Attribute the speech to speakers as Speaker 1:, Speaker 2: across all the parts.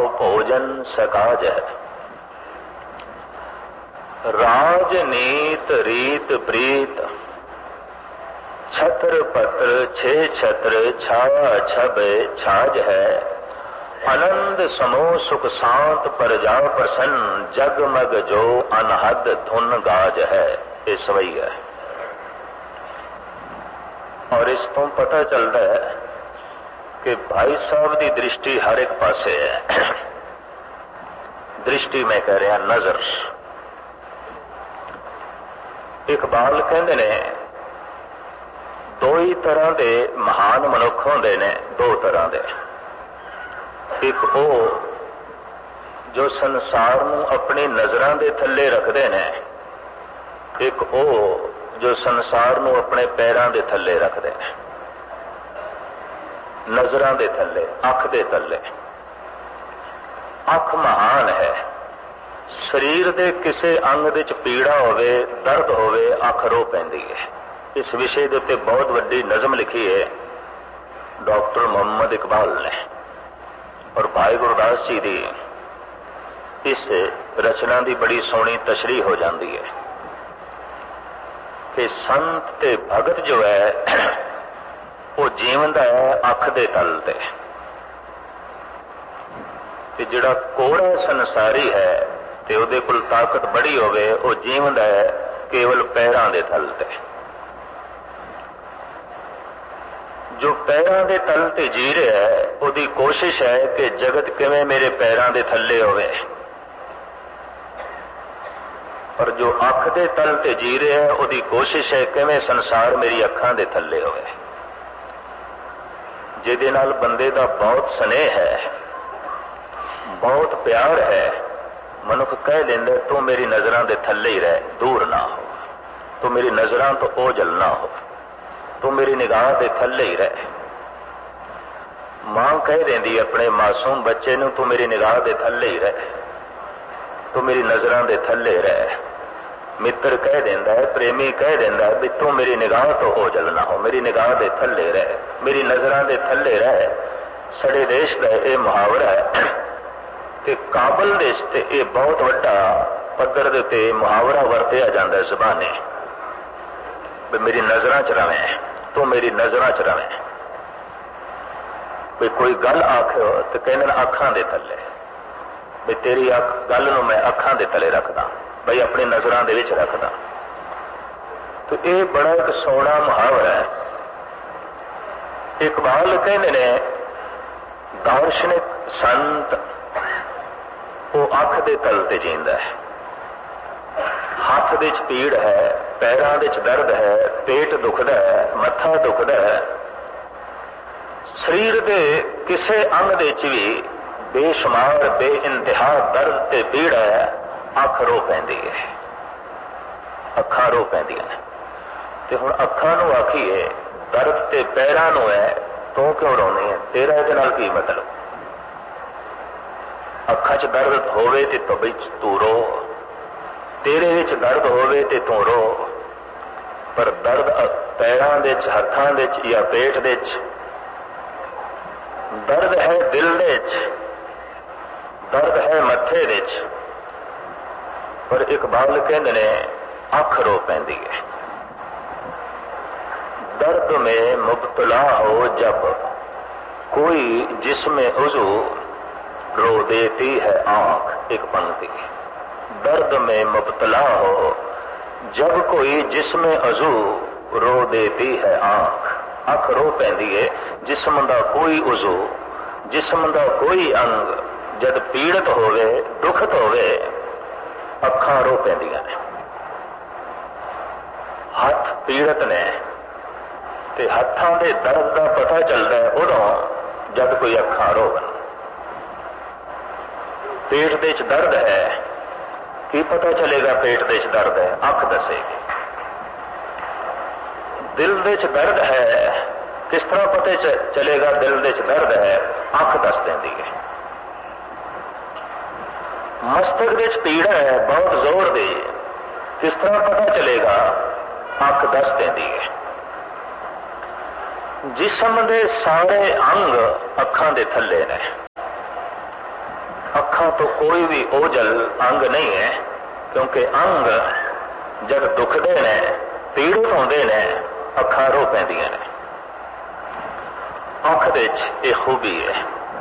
Speaker 1: भोजन सकाज है। राजनीत रीत प्रीत छत्र पत्र छे छत्र छाया छब छाज है। आनंद समो सुख शांत परजा प्रसन्न जगमग जो अनहद धुन गाज है। ये सवई है। और इस तो पता चलता है कि भाई साहब की दृष्टि हर एक पासे है। दृष्टि मैं कह रहा नजर। इकबाल कहते ने दो ही तरह के महान मनुख होंदे ने, दो तरह के। एक वो जो संसार नूं अपनी नजरां दे थल्ले रखते हैं, एक वो जो संसार नूं अपने पैरां दे थल्ले रखते हैं। नजरां दे थल्ले, अख दे थल्ले। अख महान है। शरीर दे किसी अंग दे च पीड़ा होवे, दर्द होवे, अख रो पैंदी है। इस विषय के उत्ते बहुत वड्डी नज़म लिखी है डॉक्टर मोहम्मद इकबाल ने। और भाई गुरदास जी की इस रचना की बड़ी सोहनी तशरीह हो जाती है कि संत ते भगत जो है वो जीवंदा है अख दे तल ते, जिहड़ा कोड़ा संसारी है ते उहदे कोल ताकत बड़ी होवे, वो जीवंदा है केवल पैरां दे तल ते। जो पैरां दे तल ते जी रहा है उसकी कोशिश है कि जगत किवें मेरे पैरां दे थल्ले होवे, और जो अख दे तल ते जी रहा है उसकी कोशिश है किवें संसार मेरी अखां दे थल्ले होवे। जिहदे नाल बंदे दा बहुत स्नेह है, बहुत प्यार है, मनुख कह देंदा तू मेरी नजरां दे थल्ले ही रह, दूर ना हो, तू मेरी नजरां तो ओझल ना हो, तू मेरी निगाह दे थल्ले ही रह। मां कह देंदी अपने मासूम बच्चे नूं तू मेरी निगाह दे थल्ले ही रह, तू मेरी नजरां दे थल्ले रह। मित्र कह देंदा है, प्रेमी कह देंदा है भी तू मेरी निगाह तो ओझल ना हो, मेरी निगाह दे थल्ले रह, मेरी नजरां दे थल्ले रह। सड़े देश का यह मुहावरा है कि काबल देश ते यह बहुत वड्डा पद्धर दे उत्ते मुहावरा वरतिया जांदा है ज़बाने, भी मेरी नजरां च रवें, तू मेरी नजरां च रवें। भी कोई गल आखो तो कहने अखां दे थल्ले, भी तेरी गल नूं मैं अखां दे तले रखदा, भाई अपनी नजरां दे विच रखदा। तो यह बड़ा एक सोहना मुहावरा है। इकबाल कहते ने दार्शनिक संत वो अख दे तल ते जींदा है। हाथ दे च पीड़ है, पैरां दे च दर्द है, पेट दुखदा है, मत्था दुखदा है, शरीर दे किसे अंग दे च भी बेशुमार बेइंतहा दर्द ते पीड़ है, अख रो पैंदी है, अखां रो पैंदियां ने। ते हुण अखां नूं आखीए दर्द ते पैरां नूं है, तू क्यों रोनी है, तेरा इहदे नाल की मतलब। अखां च दर्द होवे ते तू रो, तेरे विच दर्द होवे ते तू रो, पर दर्द पैरां दे च, हत्थां दे च या पेट दे च, दर्द है दिल दे च, दर्द है मत्थे दे च। पर इकबाल कहते ने अख रो पैंदी है। दर्द में मुब्तला हो जब कोई जिस्म उज़ू रो देती है आंख। एक पंक्ति, दर्द में मुब्तला हो जब कोई जिस्म उज़ू रो देती है आंख। अख रो पैंदी है। जिस्म दा कोई उज़ू, जिस्म दा कोई अंग जद पीड़ित होवे, दुखत होवे, अखां रो पैंदियां ने। हथ पीड़ित ने ते हत्थां दे दर्द का पता चलता है उदों जब कोई अखां रोवन। पेट दे च दर्द है, की पता चलेगा पेट दे च दर्द है, अख दसेगी। दिल दे च दर्द है, किस तरह पता चलेगा दिल दे च दर्द है, अख दस देंदी है। मस्तक दे च पीड़ा है बहुत जोर दी, किस तरह पता चलेगा, अख दस देंदी है। जिस्म दे सारे अंग अखां दे थल्ले ने। अखां तो कोई भी ओझल अंग नहीं है, क्योंकि अंग जब दुखते ने पीड़ित होंदे ने अखां रो पैंदियां ने। अख दे ये खूबी है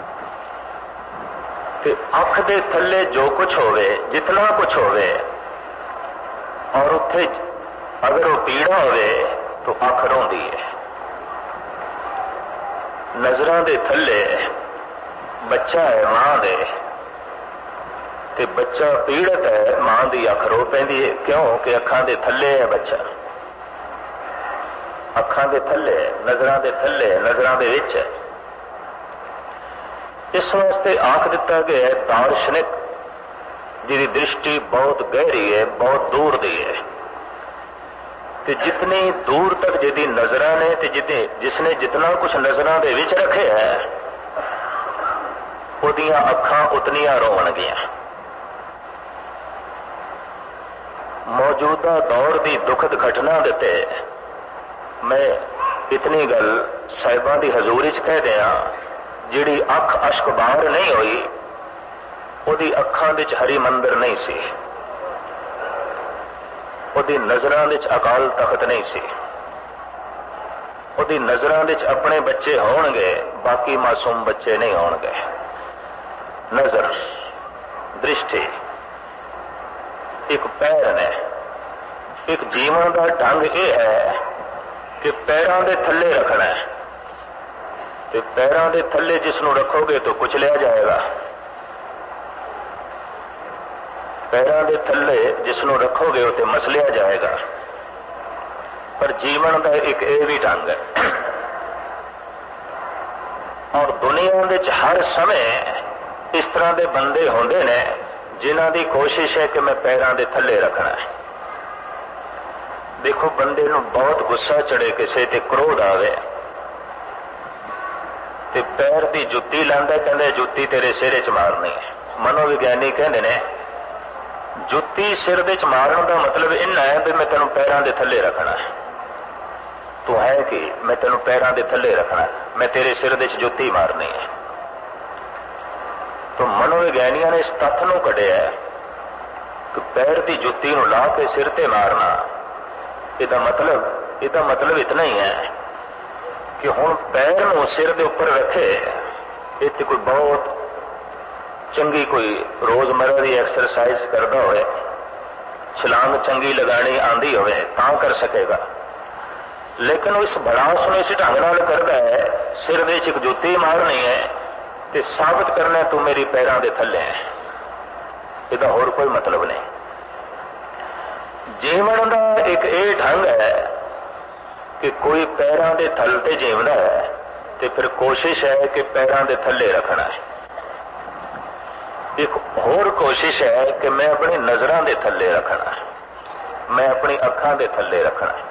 Speaker 1: कि अख दे थल्ले जो कुछ होवे, जितना कुछ होवे, और उत्थे अगर वो पीड़ा होवे तो अख रोंदी है। नजरां दे थल्ले बच्चा है मां दे, ते बच्चा पीड़ित है, मां दी अख रो पैंदी है। क्यों कि अखां दे थल्ले है बच्चा, अखां दे थल्ले, नजरां दे थल्ले, नजरां दे विच है। इस वास्ते आख दिता गया है दार्शनिक जिहदी दृष्टि बहुत गहरी है, बहुत दूर दी है, ते जितनी दूर तक जिहदी नजरां ने ते जिसने जितना कुछ नजरां दे विच रखे है उहदियां अखां उतनियां रोवणगियां। मौजूदा दौर की दुखद घटना देते मैं इतनी गल साहिबां की हजूरी च कह दिया, जिहड़ी अख अश्क बाहर नहीं हुई उहदी अखां विच हरी मंदिर नहीं सी, उहदी नजरां विच अकाल तख्त नहीं सी, उहदी नजरां विच अपने बच्चे होणगे, बाकी मासूम बच्चे नहीं होणगे। नजर, दृष्टि एक पैर ने, एक जीवन का ढंग यह है कि पैरों के थल्ले रखना है, तो पैरों के थल्ले जिसनों रखोगे तो कुचलिया जाएगा, पैरों के थल्ले जिसनों रखोगे तो मसलिया जाएगा। पर जीवन का एक यह भी ढंग है, और दुनिया में हर समय इस तरह के बंदे होंदे ने जिन्हां दी कोशिश है कि मैं पैरों के थल्ले रखना है। देखो बंदे नूं बहुत गुस्सा चढ़े, किसी ते क्रोध आवे ते पैर की जुत्ती लांदा, कहंदे जुत्ती तेरे सिर च मारनी है। मनोविग्यानी कहंदे ने जुत्ती सिर दे च मारन का मतलब इन्ना है भी मैं तेनों पैरों के थल्ले रखना है। तू है कि मैं तेनों पैरों के थल्ले रखना है, मैं तेरे सिर दे च जुत्ती मारनी है। तो मनोविग्यानियों ने इस तत्थ नूं कढिया कि पैर की जुत्ती नूं ला के सिर ते मारना, इसका मतलब इतना ही है कि हुण पैर नूं सिर दे उपर रखे, इत्थे कोई बहुत चंगी कोई रोजमर्रा की एक्सरसाइज करता होए, छलांग चंगी लगानी आंदी होवे तां कर सकेगा, लेकिन वो इस भड़ास नूं इस ढंग नाल करदा है, सिर दे च एक जुत्ती मारनी है ते साबित करना तू मेरी पैरों के थल्ले है। इसका होर कोई मतलब नहीं। जीवन का एक ये ढंग है कि कोई पैरों के थल ते जीवदा है तो फिर कोशिश है कि पैरों के थल्ले रखना है। एक होर कोशिश है कि मैं अपनी नजरों के थल्ले रखना है, मैं अपनी अखां के थल्ले रखना है।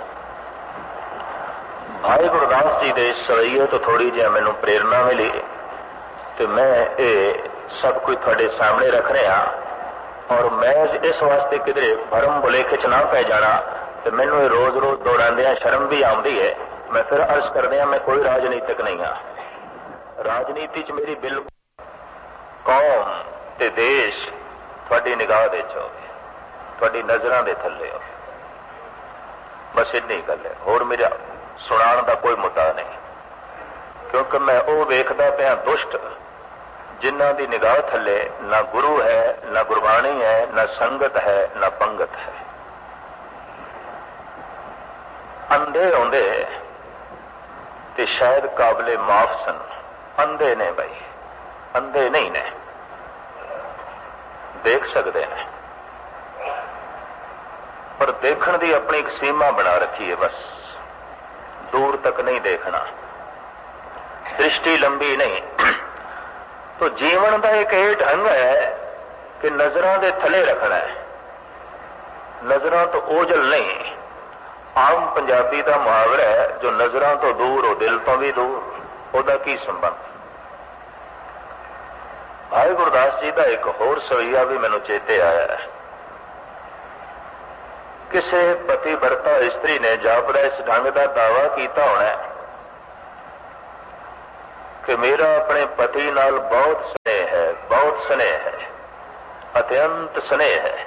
Speaker 1: भाई गुरदास जी के इस सवैये तो थोड़ी जी मैनू प्रेरणा मिली तो मैं ये सब कुछ थोड़े सामने रख रहा, और मैं इस वास्ते किधरे भरम भुलेखे च ना पै जाना तो मैनू रोज रोज दोहरांदियां शर्म भी आती है। मैं फिर अर्ज करदिया मैं कोई राजनीतिक नहीं हाँ, राजनीति च मेरी बिल्कुल कौम ते देश थोड़ी निगाह दे च होवे, थोड़ी नजरां दे थल्ले होवे, बस इन्नी गल है। होर मेरा सुनाण दा कोई मुद्दा नहीं, क्योंकि मैं वो वेखदा पिया दुष्ट जिन्हां दी निगाह थल्ले ना गुरु है, ना गुरबाणी है, ना संगत है, ना पंगत है। अंधे होंदे ते शायद काबले माफ सन, अंधे ने भाई, अंधे नहीं ने, देख सकते हैं पर देखण दी अपनी एक सीमा बना रखी है, बस दूर तक नहीं देखना, दृष्टि लंबी नहीं। तो जीवन का एक ये ढंग है कि नजरों के थले रखना है, नजरों तो ओझल नहीं। आम पंजाबी का मुहावरा है जो नजरों तो दूर हो दिल तो भी दूर, ओदा की संबंध। भाई गुरदास जी का एक होर सवैया भी मैनू चेते आया है। किसी पति वर्ता स्त्री ने जापदा इस ढंग का दावा किया होना कि मेरा अपने पति नाल बहुत स्नेह है, बहुत स्नेह है, अत्यंत स्नेह है।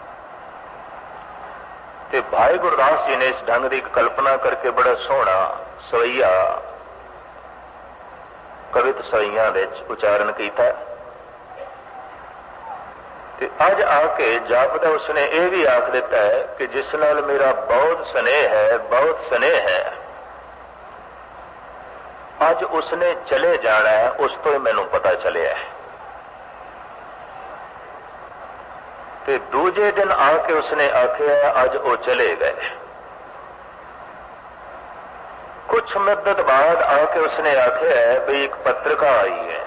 Speaker 1: ते भाई गुरदास जी ने इस ढंग की कल्पना करके बड़ा सोहना सवैया कवित सवैया उच्चारण किया। अज आके जापदा उसने यह भी आख दिता है कि जिस नाल मेरा बहुत स्नेह है, बहुत स्नेह है, अज उसने चले जाना है, उस तो ही मैनू पता चलिया है। ते दूजे दिन आके उसने आख्या अज वो चले गए। कुछ मुद्दत बाद आके उसने आख्या है भी एक पत्रिका आई है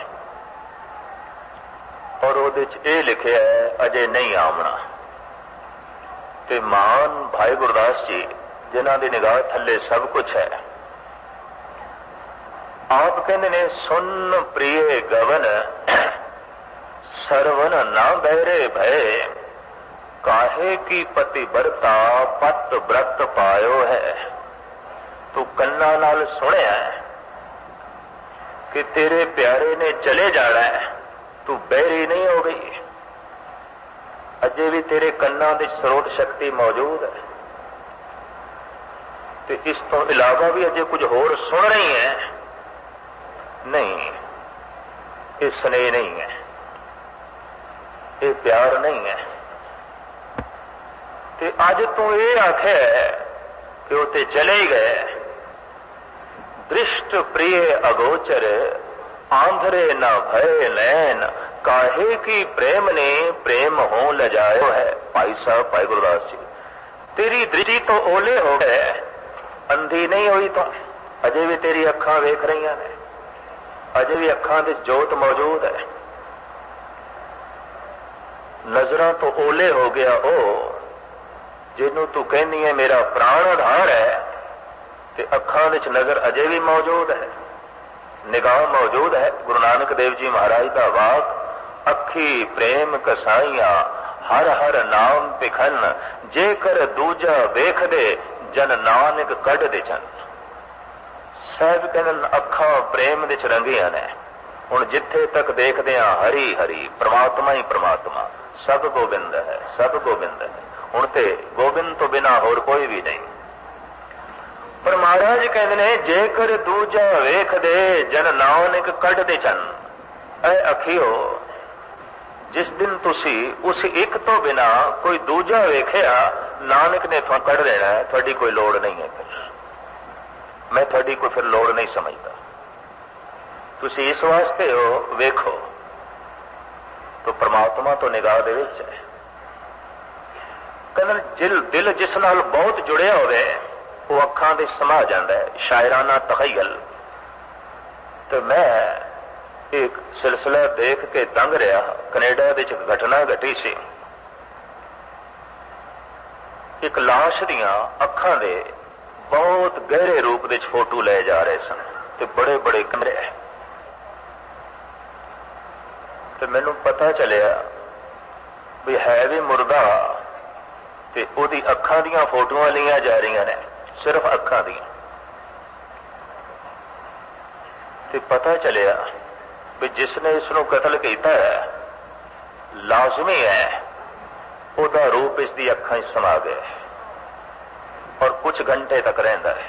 Speaker 1: और ਉਹਦੇ ਚ ਇਹ ਲਿਖਿਆ है अजे नहीं आमना। ते महान भाई गुरदास जी जिन्हां दी निगाह थल्ले सब कुछ है, आप कहते ने सुन प्रिय गवन सरवन ना बहरे भय, काहे की पतिव्रता पत व्रत पायो है। तू कन्ना नाल सुनिया कि तेरे प्यारे ने चले जाना है, तू बहरी नहीं हो गई, अजे भी तेरे कन्ना की स्रोत शक्ति मौजूद है। तो इस तो इलावा भी अजे कुछ होर सुन रही है, नहीं, ये स्नेह नहीं है, ये प्यार नहीं है। तो अज तू ये आखे कि वो ते चले ही गए। दृष्ट प्रिय अगोचर आंधरे न भय नैन, काहे की प्रेम ने प्रेम हो लजायो है। भाई साहब भाई गुरदास जी, तेरी दृष्टि तो ओले हो गए, अंधी नहीं हुई तो अजे भी तेरी अखां वेख रही ने, अजे भी अखां दे जोत मौजूद है। नजरां तो ओले हो गया ओ जिन्हों तू कहनी है मेरा प्राण आधार है, ते अखां विच नजर अजे भी मौजूद है, निगाह मौजूद है। गुरु नानक देव जी महाराज का वाक, अखी प्रेम कसाइया हर हर नाम पिखन, जेकर दूजा वेख दे जन नानक कढ़ दे जन। साहब कहन अखा प्रेम दे रंगिया ने, हुण जिथे तक देखदे हां हरी हरी, परमात्मा ही परमात्मा, सब गोबिंद है, सब गोबिंद है। हुण ते गोबिंद तो बिना होर कोई भी नहीं। पर महाराज कहते ने जेकर दूजा वेख दे जन नानक कढ़ दे चन। ऐ अखियो, जिस दिन तुसी उस एक तो बिना कोई दूजा वेखिया, नानक ने तुहां कढ़ देना है, थोड़ी कोई लोड़ नहीं है। फिर मैं थोड़ी कोई फिर लोड़ नहीं समझता। तुसी इस वास्ते हो वेखो तो परमात्मा तो निगाह दे विच है। कहंदे दिल जिस नाल बहुत जुड़िया होवे वो अखां दे समा जाता है, शायराना तखयल। तो मैं एक सिलसिला देख के दंग रहा, कनेडा दे विच घटना घटी सी। एक लाश दियां अखां दे बहुत गहरे रूप दे फोटो ले जा रहे सन, ते बड़े बड़े कमरे। तो मैनू पता चलिया भी है भी मुर्दा, ते ओदी अखां दियां फोटोआं लिया जा रही ने, सिर्फ अखां दी। ते पता चलिया भी जिसने इसनों कतल किया है, लाजमी है ओदा रूप इसकी अखां च समा गया और कुछ घंटे तक रहिंदा है।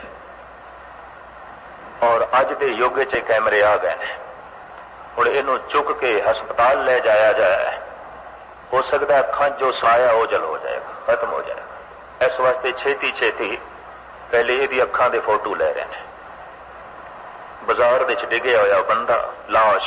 Speaker 1: और अज दे युग च कैमरे आ गए, हुण इहनूं चुक के हस्पताल ले जाया जाए, हो सकता अखां जो साया ओझल हो जाएगा, खत्म हो जाएगा। इस वास्ते छेती छेती पहले यदि अखां दे फोटो ले रहे हैं। बाजार विच डिगे होया बंदा, लाश,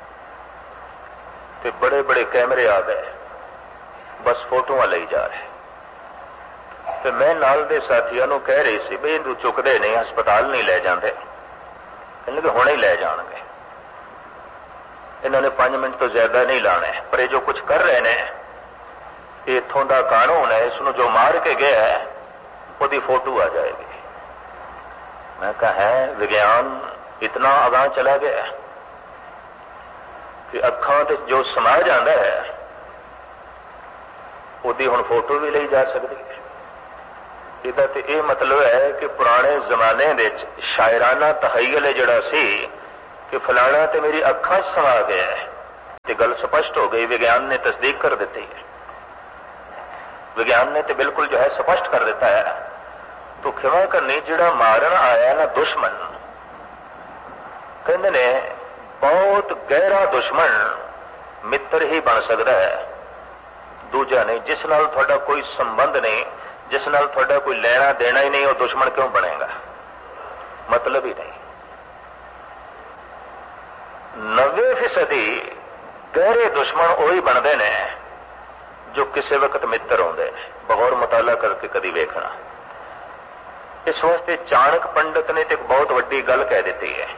Speaker 1: ते बड़े बड़े कैमरे आ गए, बस फोटोआं लई जा रहे। तो मैं नाल दे साथियों नूं कह रही सी भी इहनूं चुकदे नहीं, हस्पताल नहीं ले जाते, कहंदे कि हुणे ही ले जाणगे, इन्होंने 5 मिनट तो ज्यादा नहीं लाने। पर ये जो कुछ कर रहे हैं इत्थों का कानून है, इसनूं जो मार के गया है उसकी फोटो आ जाएगी। मैं कहा है विज्ञान इतना आगाह चला गया कि अखां ते जो समा जाता है उसकी हुण फोटो भी ली जा सकती है। इसका तो यह मतलब है कि पुराने जमाने दे शायराना तहय्युल जिहड़ा सी कि फलाना ते मेरी अखां च समा गया है, ते गल स्पष्ट हो गई, विज्ञान ने तस्दीक कर दी है। विज्ञान ने तो बिल्कुल जो है स्पष्ट कर दिता है। तो खिमा करनी जिहड़ा मारन आया ना दुश्मन, कहते ने बहुत गहरा दुश्मन मित्र ही बन सकता है, दूजा नहीं। जिस नाल तुहाडा कोई संबंध नहीं, जिस नाल तुहाडा कोई लेना देना ही नहीं, वो दुश्मन क्यों बनेगा? मतलब ही नहीं। 90% गहरे दुश्मन वही बनते ने जो किसी वक्त मित्र होंदे ने। बगौर मुताला करके कदी वेखना। इस वास्ते चाणक पंडित ने एक बहुत वड्डी गल कह दी है,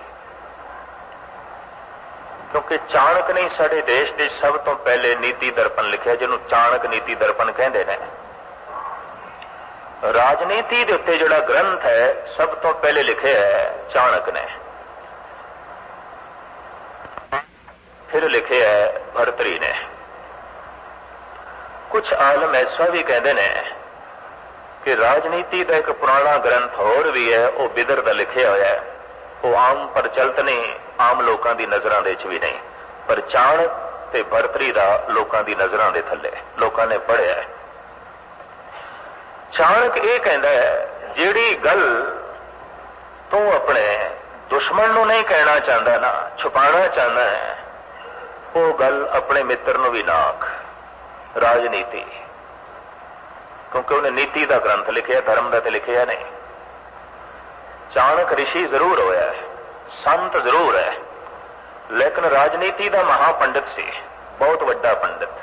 Speaker 1: क्योंकि चाणक ने साडे देश के सब तो पहले नीति दर्पण लिखा, जिन्हों चाणक नीति दर्पण कहते हैं। राजनीति के उत्ते जिहड़ा ग्रंथ है सब तो पहले लिखे है चाणक ने, फिर लिखे है भर्तरी ने। कुछ आलम ऐसा भी कहते हैं कि राजनीति का एक पुराना ग्रंथ होर भी है, वो बिदर का लिखे हुआ है, वो आम प्रचलित नहीं, आम लोगों की नजरों के भी नहीं, पर चाणक ते भर्तरी का लोगों की नजरों के थले लोगों ने पढ़िया है। चाणक ये कहता है जिहड़ी गल तू अपने दुश्मन नूं नहीं कहना चाहता ना, छुपाना चाहता है, वो गल अपने मित्र नूं भी ना आख। राजनीति, क्योंकि उन्हें नीति का ग्रंथ लिखिया, धर्म का तो लिखिया नहीं। चाणक ऋषि जरूर होया है, संत जरूर है, लेकिन राजनीति का महापंडित सी, बहुत वड्डा पंडित।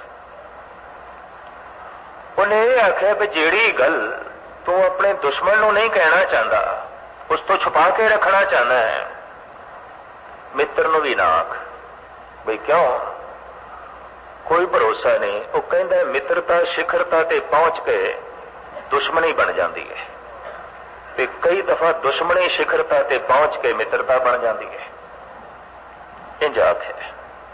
Speaker 1: उन्हें यह आख्या भी जिहड़ी गल तू अपने दुश्मन नूं नहीं कहना चाहता, उस तो छुपा के रखना चाहता है, मित्र नूं भी ना आख। बई क्यों? कोई भरोसा नहीं। वो कहता मित्रता शिखरता ते पहुंच के दुश्मनी बन जाती है, ते कई दफा दुश्मनी शिखरता ते पहुंच के मित्रता बन जाती है। इंज आख्या।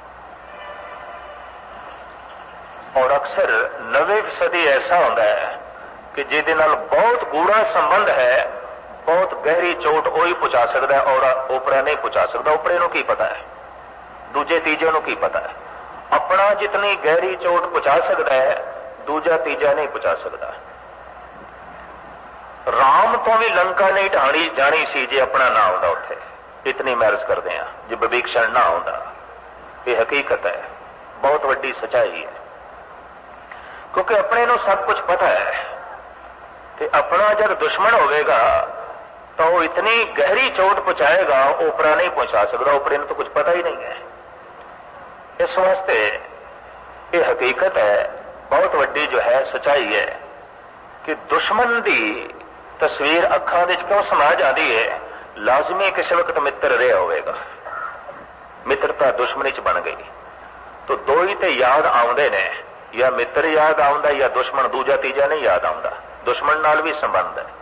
Speaker 1: और अक्सर 90% ऐसा होता है कि जिहदे नाल बहुत गूढ़ा संबंध है, बहुत गहरी चोट वही पहुंचा सकता है और ओपरा नहीं पहुंचा सकता। ओपरे नूं की पता है, दूजे तीजे नूं की पता है। अपना जितनी गहरी चोट पहुंचा सकता है, दूजा तीजा नहीं पहुंचा सकता। राम तो भी लंका नहीं ढाणी जानी सी जे अपना ना आउंदा उत्थे। इतनी मैं अर्ज करदे हां, जे विभीषण ना आउंदा। ये हकीकत है, बहुत वड्डी सच्चाई है, क्योंकि अपने नूं सब कुछ पता है। ते अपना जब दुश्मन होवेगा तो वो इतनी गहरी चोट पहुंचाएगा, ओपरा नहीं पहुंचा सकता। ओपरे नूं तो कुछ पता ही नहीं है। इस वास्ते ये हकीकत है, बहुत वड्डी जो है सच्चाई है कि दुश्मन की तस्वीर अखां विच क्यों समा जाती है। लाजमी किसी वक्त मित्र रहा होगा, मित्रता दुश्मनी च बन गई तो दो ही तो याद आउंदे ने, या मित्र याद आउंदा या दुश्मन, दूजा तीजा नहीं याद आउंदा। दुश्मन नाल भी संबंध है।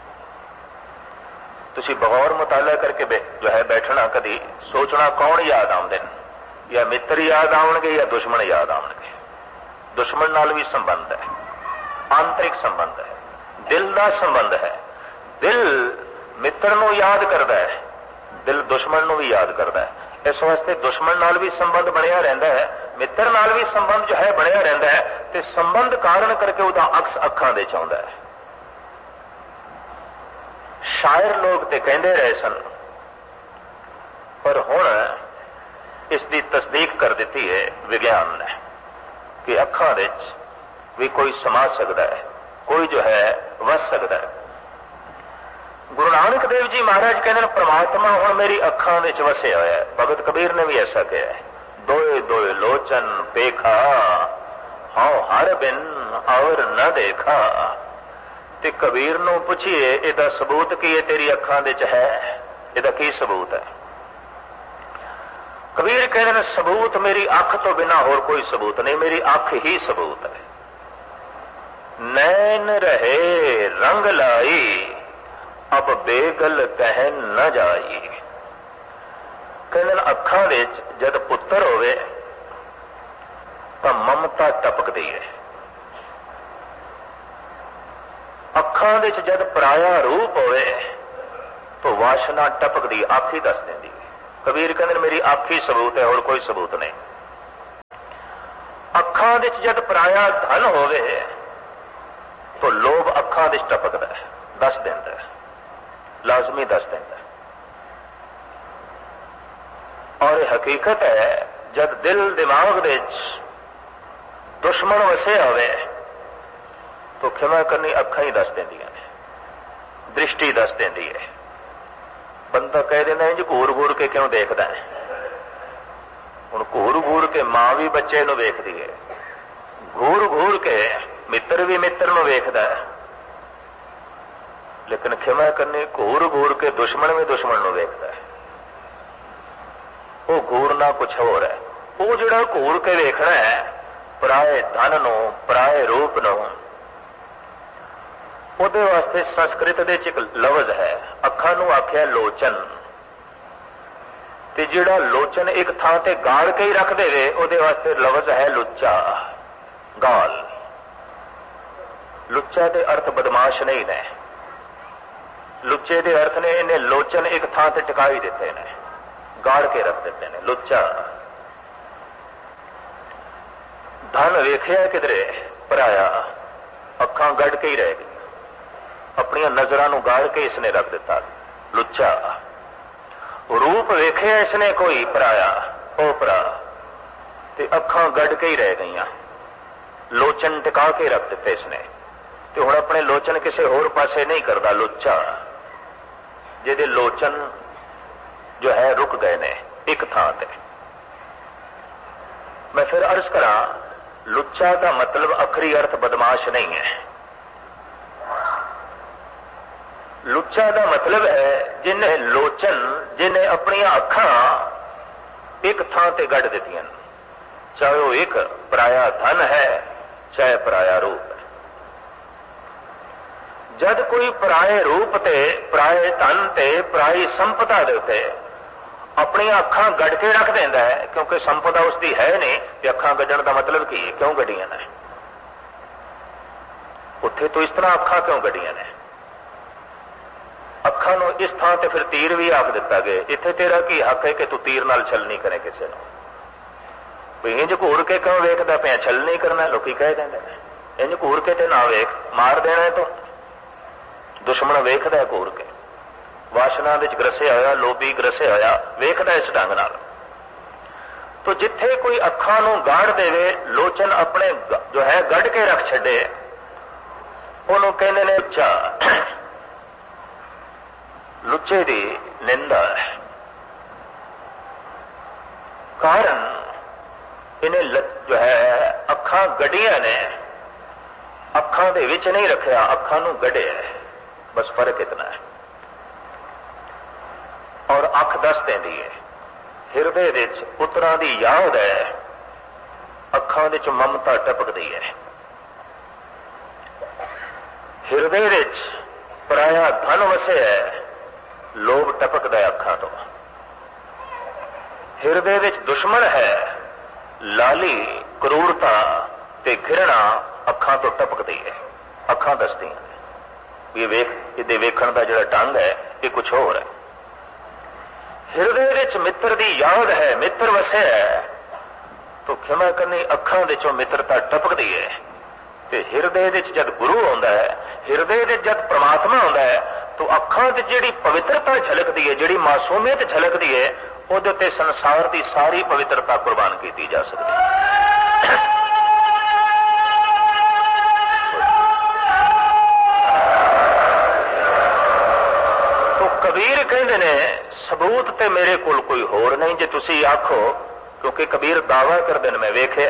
Speaker 1: तुसीं बगौर मुताला करके जो है बैठना, कदी सोचना कौन याद आउंदे ने, या मित्र याद आउणगे या दुश्मन याद आउणगे। दुश्मन नाल भी संबंध है, आंतरिक संबंध है, दिल का संबंध है। दिल मित्र नूं याद करता है, दिल दुश्मन नूं भी याद करता है। इस वास्ते दुश्मन नाल भी संबंध बनिया रहता है, मित्र नाल भी संबंध जो है बनिया रहता है, ते संबंध कारण करके उहदा अक्स अखां दे च आउंदा है। शायर लोग ते कहंदे रहे सन, पर हुण इसकी तस्दीक कर दी है विज्ञान ने कि अखां विच भी कोई समा सकता है, कोई जो है वस सकता है। गुरु नानक देव जी महाराज कहते हैं परमात्मा हुण मेरी अखां विच वसिया होया है। भगत कबीर ने भी ऐसा कहा है, दोए दोए लोचन पेखा, हाउ हर बिन और न देखा। ते कबीर नूं पुछिए इहदा सबूत की है, तेरी अखां विच है, इहदा की सबूत है? कबीर कहते हैं सबूत मेरी अख तो बिना होर कोई सबूत नहीं, मेरी अख ही सबूत है। नैन रहे रंग लाई, अब बेगल कह न जाई। कहते अखां विच जद पुत्र होवे तां ममता टपकदी है, अखां विच जद पराया रूप होवे तो वासना टपकदी, अख ही दस देंदी। कबीर कहते मेरी अख ही सबूत है और कोई सबूत नहीं। दे जद पराया धन होवे तो लोभ अखां दे टपकदा है, दस देंदा है, लाजमी दस देंदा है। और यह हकीकत है जब दिल दिमाग दे दुश्मन वसे होवे तो खिमा करनी अखां ही दस देंदियां ने, दृष्टि दस देंदी है। बंदा कह देना है जी घूर घूर के क्यों देखदा है। हुण घूर घूर के मां भी बच्चे नूं वेखदी है, घूर घूर के मित्र भी मित्र नूं वेखदा है, लेकिन खिमा करनी घूर घूर के दुश्मन भी दुश्मन नूं वेखदा है। वो घूरना कुछ होर है। वो जिहड़ा घूर के वेखना है पराए धन नूं, पराए रूप नूं, ਉਹਦੇ वास्ते संस्कृत दे एक लफ्ज है, अखां नूं आख्या लोचन। ते जिहड़ा लोचन एक थां ते गाड़ के ही रख देवे ਉਹਦੇ वास्ते लफ्ज है लुच्चा, गाल। लुच्चा दे अर्थ बदमाश नहीं ने, लुच्चे दे अर्थ ने इन्हें लोचन एक थां ते टिकाई दिते ने, गाड़ के रख देते ने, लुच्चा। धन वेखिया किधरे पराया, अखां गड़ के ही रह गई, अपनी नजरां नूं गाड़ के इसने रख दिता, लुच्चा। रूप वेखिया इसने कोई पराया, ओपरा, ते अखां गड़ के ही रह गईयां, लोचन टिका के रख दिते इसने। ते हुण अपने लोचन किसी होर पासे नहीं करता, लुच्चा जिहदे लोचन जो है रुक गए ने एक थां ते। मैं फिर अर्ज करा, लुच्चा का मतलब अखरी अर्थ बदमाश नहीं है। लुच्चा का मतलब है जिन्हें लोचन, जिन्हें अपनी अखां एक थां ते गढ़ दित्तियां, चाहे वो एक पराया धन है चाहे पराया रूप है। जद कोई पराए रूप ते, पराए धन ते, पराई संपदा दे उत्ते अपनी अखां गढ़ के रख देंदा है, क्योंकि संपदा उसकी है नहीं, कि अखां गढ़ण का मतलब की है, क्यों गढ़ियां ने उत्थे, तो इस तरह अखां क्यों गढ़ियां ने। अखां नूं इस थां ते फिर तीर भी आख दिता गया, इत्थे तेरा की हक है कि तू तीर नाल छल नहीं करे किसी नूं। भी इंज घूर के क्यों वेखदा पिया, छल नहीं करना, लोकी कह देंदे ने। इंज घूर के ते ना वेख, मार देना है तो दुश्मन वेखदा है घूर के, वासना विच ग्रसिया होया, लोभी ग्रसिया होया, वेखदा इस ढंग नाल। तो जिथे कोई अखां नूं गाड़ देवे, लोचन अपने जो है गढ़ के रख छड्डे, उहनूं कहंदे ने लुच्चा। लुच्चे दी निंदा है, कारण इन्हें जो है अखां गड्डियां ने, अखां दे विच नहीं रखिया, अखां नूं गढ़िया है, बस फर्क इतना है। और अख दस देंदी है, हिरदे विच पुत्रां दी याद है, अखां विच ममता टपकदी है। हिरदे विच पराया धन वसे है, लोभ टपकदा है अखां तो। हिरदे विच दुश्मन है, लाली, क्रूरता ते घृणा अखां तो टपकदी है, अखां दसदियां ने। ये वेख, इहदे वेखण दा जिहड़ा ढंग है ये कुछ होर है। हिरदे विच मित्र दी याद है, मित्र वसे है, तो खिमा करनी अखां विचों मित्रता टपकदी है। ते हिरदे विच जद गुरु आउंदा है, हिरदे विच जद परमात्मा आउंदा है, तो अखां विच जिहड़ी पवित्रता झलकदी है, जिहड़ी मासूमियत झलकदी है, उहदे ते संसार की सारी पवित्रता कुर्बान की जा सकती है। तो कबीर कहंदे ने सबूत ते मेरे कोल कोई होर नहीं, जे तुसी आखो, क्योंकि कबीर दावा करदे ने मैं वेखिया,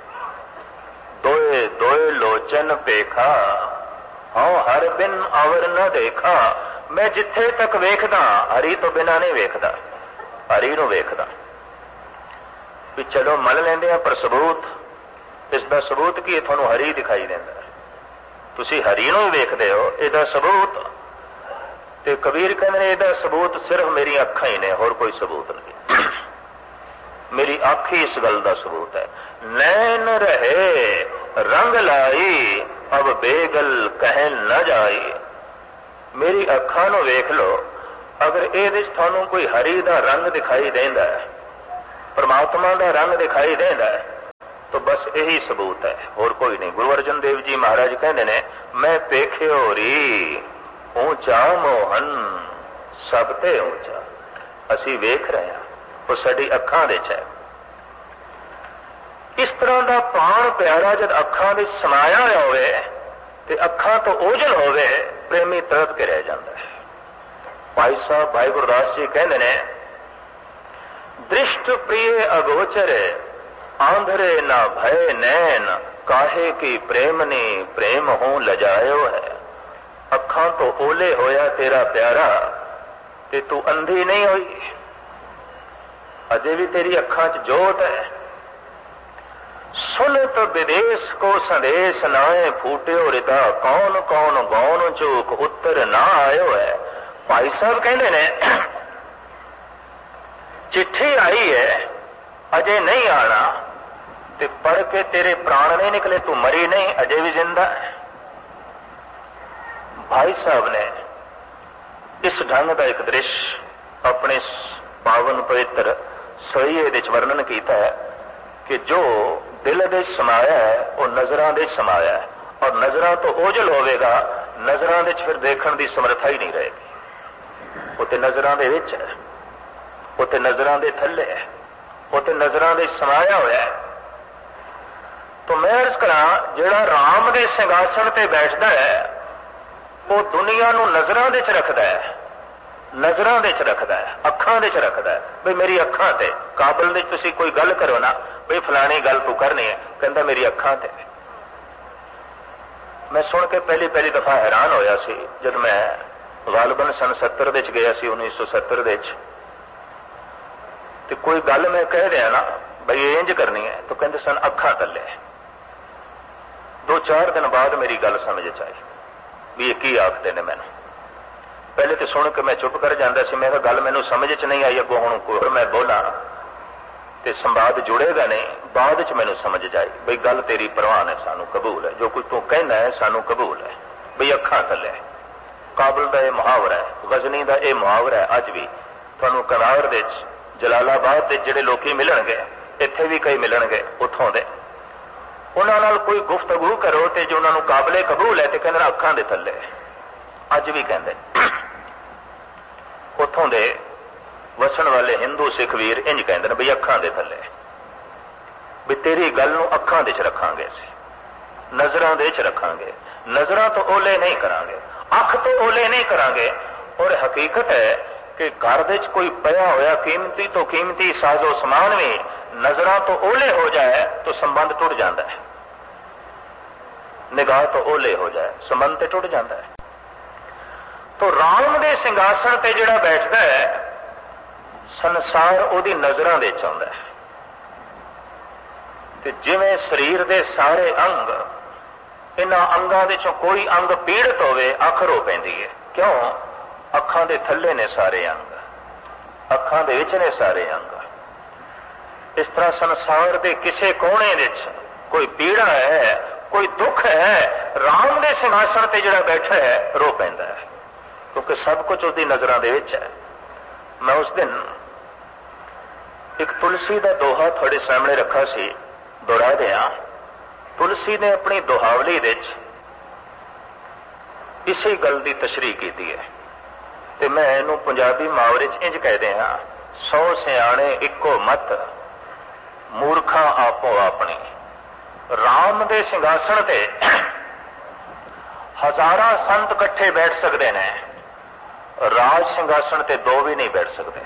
Speaker 1: दोए दोए लोचन पेखा, हाँ हर बिन अवर न देखा। मैं जिथे तक वेखदा हरी तो बिना नहीं वेखदा, हरी नूं वेखदा। भी चलो मन लेंदे आ, पर सबूत, इसका सबूत की तुहानूं हरी दिखाई देंदा, तुसी हरी नूं ही वेखदे हो, इसदा सबूत। ते कबीर कहंदे ने इसदा सबूत सिर्फ मेरी अखां ही ने, होर कोई सबूत नहीं। मेरी अख ही इस गल का सबूत है। नैन रहे रंग लाई, अब बेगल कह न जाई। मेरी अखां नूं वेख लो, अगर इहदे च तुहानूं कोई हरी दा रंग दिखाई देंदा है, परमात्मा दा रंग दिखाई देंदा है, तो बस यही सबूत है, और कोई नहीं। गुरु अर्जन देव जी महाराज कहते ने, मैं पेख्यो री ऊंचा मोहन सब ते ऊंचा। असी वेख रहे हैं, वो साडी अखां दे च है। इस तरह का प्राण प्यारा जब अखां दे समाया होवे ते अखां तो ओझल होवे, प्रेमी तड़प के रह जाता है। भाई साहब भाई गुरदास जी कहते ने, दृष्ट प्रिय अगोचर आंधरे ना भय नैन, काहे की प्रेमनी प्रेम हो लजायो है। अखां तो ओले होया तेरा प्यारा, ते तू अंधी नहीं हुई, अजे भी तेरी अखां च जोत है। सुनत विदेश को संदेश नाए फूट्यो रिता, कौन कौन गौन चूक उत्तर ना आयो है। भाई साहब कहते ने, चिट्ठी आई है अजे नहीं आना, ते पढ़ के तेरे प्राण नहीं निकले, तू मरी नहीं, अजे भी जिंदा है। भाई साहब ने इस ढंग का एक दृश्य अपने पावन पवित्र सोईए दे वर्णन किया है कि जो दिल दे समाया है वो नजरां दे समाया है, और नजरां तो ओझल होवेगा, नजरां दे फिर देखण दी समर्था ही नहीं रहेगी। वो ते नजरां दे विच है, वो ते नजरां दे थल्ले है, वो ते नजरां दे समाया होया है। तो मैं अर्ज करा, जिहड़ा राम दे सिंघासन ते बैठदा है वो दुनिया नूं नजरां दे च रखदा है, नजरां दे च रखदा है, अखां दे च रखदा है। बई मेरी अखां ते काबल दे तुसीं कोई गल करो ना, बई फलानी गल तू करनी है, कहंदा मेरी अखां ते। मैं सुन के पहली दफा हैरान होया सी, जब मैं गालबन सन 70 दे च गया सी, 1970 दे च, ते कोई गल मैं कह दिया ना बई इंज करनी है, तो कहंदे सन अखां तले। 2-4 दिन बाद मेरी गल समझ च आई भी ये की आखते ने मैनू। पहले तो सुन के मैं चुप कर जाता सी, मैं गल मैनू समझ च नहीं आई, अगों हुण कोई मैं बोला तो संवाद जुड़ेगा नहीं। बाद च मैनू समझ जाए बई गल तेरी परवान है, सानू कबूल है, जो कुछ तू कहना है सानू कबूल है, बई अखां थल्ले। काबल का यह मुहावरा है, गजनी का यह मुहावरा है। अज भी तुहानू कनार दे जलालाबाद के जिहड़े लोकी मिलणगे, इत्थे भी कई मिलणगे उत्थों दे, उन्हां नाल कोई गुफ्तगू करो तो जो उन्होंने काबले कबूल है तो कहते अखां दे थल्ले। अज भी कहते उत्थों दे वसन वाले हिंदू सिख वीर इंज कहते बई अखां दे थल्ले, भी तेरी गल नूं अखां दे च रखांगे, नजरां दे च रखांगे, नजरां तो ओले नहीं करांगे, अख तो ओले नहीं करांगे। और हकीकत है कि घर दे च कोई पया होया कीमती तो कीमती साजो समान भी नजरां तो ओले हो जाए तो संबंध टूट जाता है, निगाह तो ओले हो जाए संबंध तो टूट जाता है। तो राम दे सिंघासन ते जिहड़ा बैठदा है, संसार उहदी नजरां दे च आउंदा है। ते जिवें शरीर दे सारे अंग, इन्हां अंगां दे चों कोई अंग पीड़ित होवे अख रो पैंदी है। क्यों? अखां दे थल्ले ने सारे अंग, अखां दे विच ने सारे अंग। इस तरह संसार के किसी कोने विच कोई पीड़ा है, कोई दुख है, राम दे सिंघासन ते जिहड़ा बैठा है रो पैंदा है, क्योंकि सब कुछ उसकी नजरां दे विच है। मैं उस दिन एक तुलसी का दोहा थोड़े सामने रखा सी, दोहरा दिया। तुलसी ने अपनी दोहावली विच इसी गल की तशरीह की है, ते मैं इहनूं पंजाबी मुहावरे च इंज कह दिया, 100 सियाणे इक्को मत, मूर्खा आपो अपनी। राम दे सिंघासन ते हजारां संत इकट्ठे बैठ सकते हैं, राज सिंघासन ते 2 भी नहीं बैठ सकते।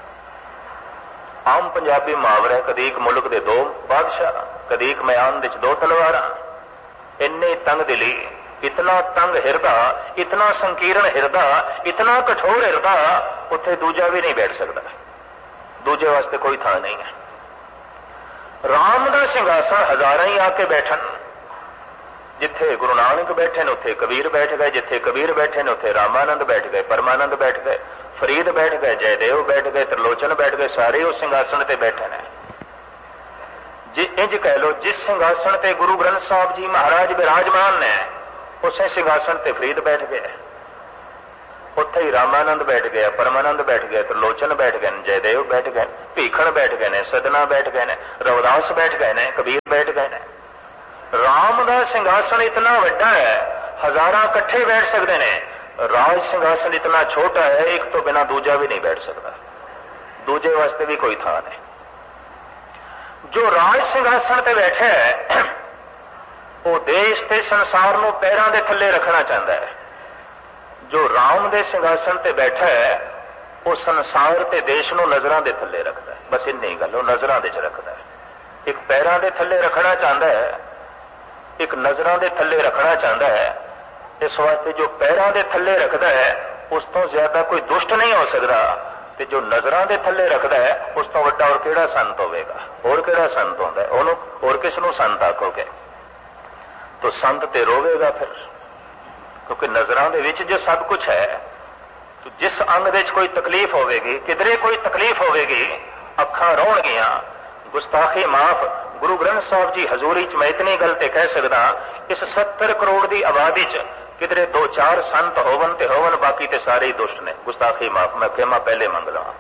Speaker 1: आम पंजाबी मुहावरा, कदी एक मुल्क दे 2 बादशाह, कदी एक मैदान दे 2 तलवारां। इन्ने तंग दिली, इतना तंग हिरदा, इतना संकीर्ण हिरदा, इतना कठोर हिरदा, उत्थे दूजा भी नहीं बैठ सकता, दूजे वास्ते कोई थां नहीं है। राम का सिंघासन हजारां ही आके बैठन, जिथे गुरु नानक बैठे ने उत्थे कबीर बैठ गए, जिथे कबीर बैठे ने उत्थे रामानंद बैठ गए, परमानंद बैठ गए, फरीद बैठ गए, जयदेव बैठ गए, त्रिलोचन बैठ गए, सारे उस सिंघासन ते बैठे ने। जे इंज कह लो, जिस सिंघासन ते गुरु ग्रंथ साहब जी महाराज विराजमान ने, उस सिंघासन ते फरीद बैठ गए, उत्थे ही रामानंद बैठ गया, परमानंद बैठ गया, त्रिलोचन बैठ गए, जयदेव बैठ गए, भीखण बैठ गए ने, सदना बैठ गए ने, रविदास बैठ गए ने, कबीर बैठ गए ने। राम का सिंघासन इतना वड्डा है, हजारां इकट्ठे बैठ सकते हैं। राज सिंघासन इतना छोटा है, एक तो बिना दूजा भी नहीं बैठ सकता, दूजे वास्ते भी कोई थां नहीं। जो राज सिंघासन ते बैठा है वो देश ते संसार नूं पैरां दे थल्ले रखना चाहता है। जो राम दे सिंघासन ते बैठा है वो संसार ते देश नूं नजरां दे थल्ले रखता है। बस इन्नी ही गल, वो नजरां दे च रखता है। एक पैरां दे थल्ले रखना चाहता है, एक नजरां दे थल्ले रखना चाहता है। इस वास्ते जो पैरां दे थल्ले रखता है उस तो ज्यादा कोई दुष्ट नहीं हो सकता, ते जो नजरां दे थल्ले रखता है उस तो वड्डा और किहड़ा संत होवेगा? और किहड़ा संत होंदा है? ओनू और किस नूं संत आखोगे? तो संत ते रोवेगा फिर, क्योंकि नजरां दे विच जो सब कुछ है। तो जिस अंग दे कोई तकलीफ होवेगी, किधरे कोई तकलीफ होवेगी, अखां रोणगियां, गुस्ताखी माफ। गुरु ग्रंथ साहब जी हजूरी च मैं इतनी गल ते कह सकदा, इस 70 करोड़ की आबादी च किधरे 2-4 संत होवन ते होवन, बाकी ते सारे ही दुष्ट ने। गुस्ताखी माफ, मैं खेमा पहले मंग लवां।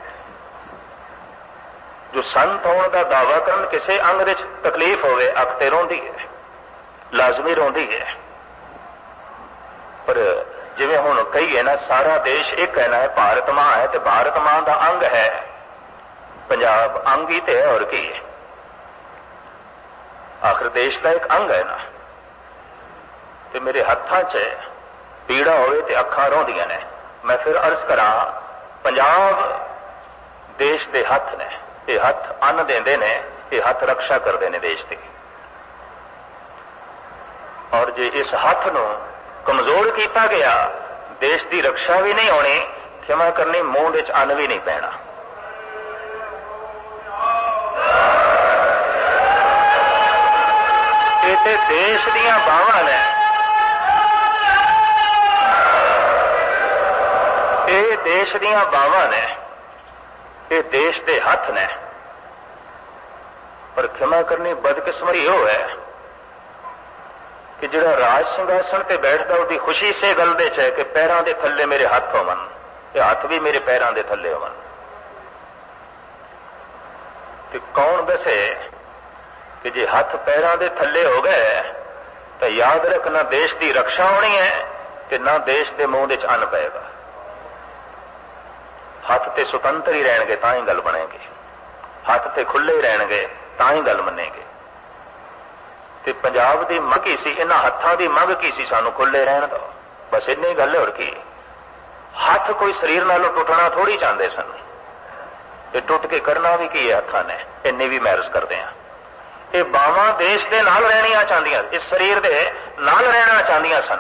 Speaker 1: जो संत होने का दावा करन, किसी अंग दे तकलीफ होवे, अख ते रोंदी है, लाजमी रोंदी है। पर जिवें हुण कहीए ना, सारा देश एक है ना, भारत मां है, ते भारत मां का अंग है पंजाब, अंग ही ते है, और की है? आखिर देश का एक अंग है ना। ते मेरे हत्थां च पीड़ा होवे ते अखां रोंदियां ने। मैं फिर अर्ज करा, पंजाब देश के हथ ने, ये हथ अन्न देंदे ने, ये हथ रक्षा करते हैं देश की। और जे इस हथ नूं कमजोर किया गया, देश की रक्षा भी नहीं होनी, क्षमा करनी, मूंह विच अन्न भी नहीं पैना। ये देश दीयां बावां ने, ये देश दीयां बावां ने, ये देश के हथ ने। पर क्षमा करनी, बदकिस्मती हो है कि जिहड़ा राज सिंघासन ते बैठदा, उसकी खुशी से गल दे च है कि पैरां दे थल्ले मेरे हथ होवन, ते हथ भी मेरे पैरां दे थल्ले होवन। कि कौन दसे कि जे हथ पैरां दे थल्ले हो गए तो याद रख, ना देश की रक्षा होनी है ते ना देश के मूंह विच अन्न पेगा। हथ ते सुतंत्र ही रहणगे तां ही गल बनेगी, हथ ते खुले ही रहणगे तां ही गल मनेगी। ते पंजाब की मंग की सी, इन्हां हत्थां की मंग की सी, सानू खुले रहण दो, बस इन्नी गल है। और की हथ कोई शरीर नालों टुटना थोड़ी चाहते सन, ये टुट के करना भी की है हत्थां ने, इन्नी भी मैरज करते हैं। ये बावां देश के नाल रहनियां चाहदियां, इस शरीर के नाल रहना चाहदियां सन।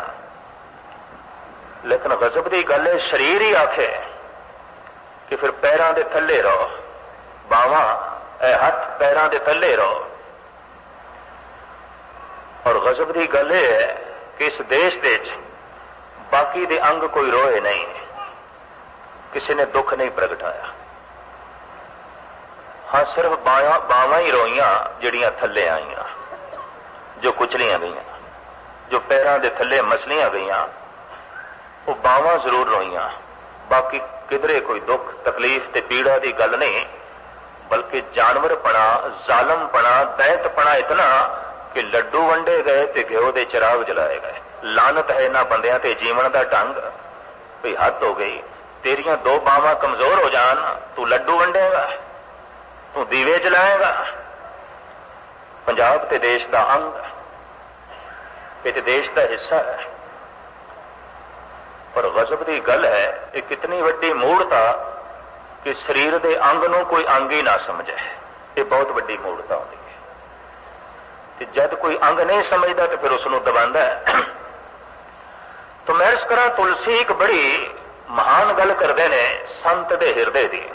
Speaker 1: लेकिन गजब की गल है, शरीर ही आखे कि फिर पैरां दे थल्ले रहो, बावां हथ पैरां दे थल्ले रहो। और गजब की गल है कि इस देश दे बाकी दे अंग कोई रोए नहीं, किसी ने दुख नहीं प्रगटाया। हाँ, सिर्फ बावां ही रोईयां जिहड़ियां थल्ले आईयां, जो कुचलियां गईयां, जो पैरां दे थल्ले मसलियां गईयां, वो बावां जरूर रोईयां। बाकी किधरे कोई दुख तकलीफ ते पीड़ा की गल नहीं, बल्कि जानवरपना, जालमपना, दैंतपना इतना कि लड्डू वंडे गए ते घ्यो दे चिराग जलाए गए। लानत है इन्हां बंदियां ते जीवन का ढंग। कोई हद हो गई, तेरियां 2 बावां कमजोर हो जान, तू लड्डू वंडेगा, तू दीवे जलाएगा। पंजाब ते देश का अंग, ये देश का हिस्सा है। पर गजब की गल है, ये कितनी वड्डी मूढ़ता कि शरीर के अंग नूं कोई अंग ही ना समझे। ये बहुत वड्डी मूढ़ता होती है कि जब कोई अंग नहीं समझता तो फिर उसनूं दबांदा है। तो मैं इस तरह तुलसी एक बड़ी महान गल करते हैं संत दे हिरदे दी।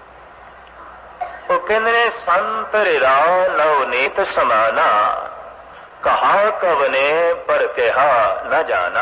Speaker 1: वो कहते ने, संत रिरा नवनीत समाना, कहा कवने पर कहा न जाना।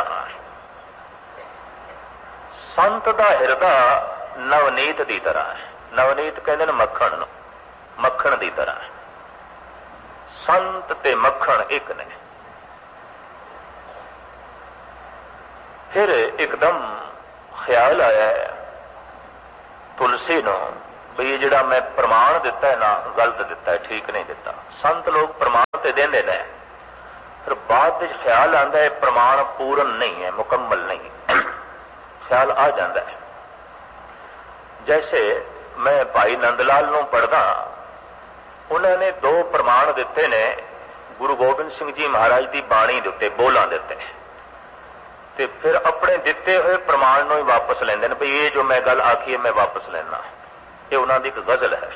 Speaker 1: संत दा हिरदा नवनीत दी तरह है। नवनीत कहते हैं मक्खण, मक्खण दी तरह है। संत ते मक्खण एक ने। फिर एकदम ख्याल आया है तुलसी नो भी ये जिहड़ा मैं प्रमाण दिता है ना गलत दिता है, ठीक नहीं दिता। संत लोग प्रमाण तो देंदे ने, फिर बाद में ख्याल आता है प्रमाण पूर्ण नहीं है, मुकम्मल नहीं। ख्याल आ जाता है। जैसे मैं भाई नंदलाल नूं पढ़दा, उन्होंने 2 प्रमाण दिते ने गुरु गोबिंद सिंह जी महाराज की बाणी के उत्ते, बोलां दिते, ते फिर अपने दिते हुए प्रमाण नूं ही वापस लेंदे ने भी ये जो मैं गल आखी है मैं वापस लेना। ये उन्हों की एक गजल है।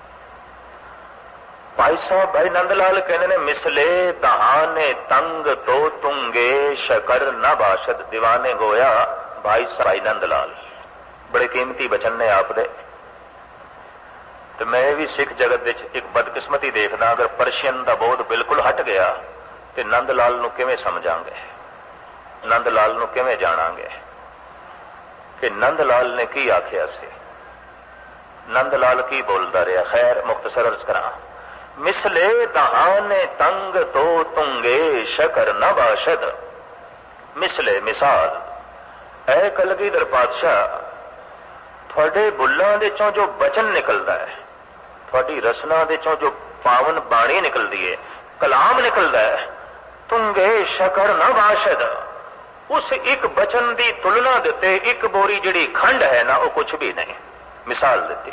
Speaker 1: भाई साहब भाई नंदलाल कहते ने मिसले दहाने तंग तो तुंगे शकर न बाशद दीवाने गोया। भाई साहब भाई नंदलाल बड़े कीमती बचन ने आप दे। तो मैं भी सिख जगत विच एक बदकिस्मती देखदा, अगर परशियन का बोध बिल्कुल हट गया तो नंदलाल नूं किवें समझांगे, नंदलाल नूं किवें जाणांगे कि नंदलाल ने की आखिया सी, नंदलाल की बोलता रहा। खैर मुख्तसर अर्ज करा, मिसले दहाने तंग तो तुंगे शकर न बाशद। मिसले मिसाल, ऐ कलगीधर पातशाह, थोड़े बुल्लां दे चों जो बचन निकलता है, थोड़ी रसना दे चों जो पावन बाणी निकलती है, कलाम निकलता है, तुंगे शकर न बाशद। उस एक बचन की तुलना देते एक बोरी जिहड़ी खंड है ना, वो कुछ भी नहीं। मिसाल दी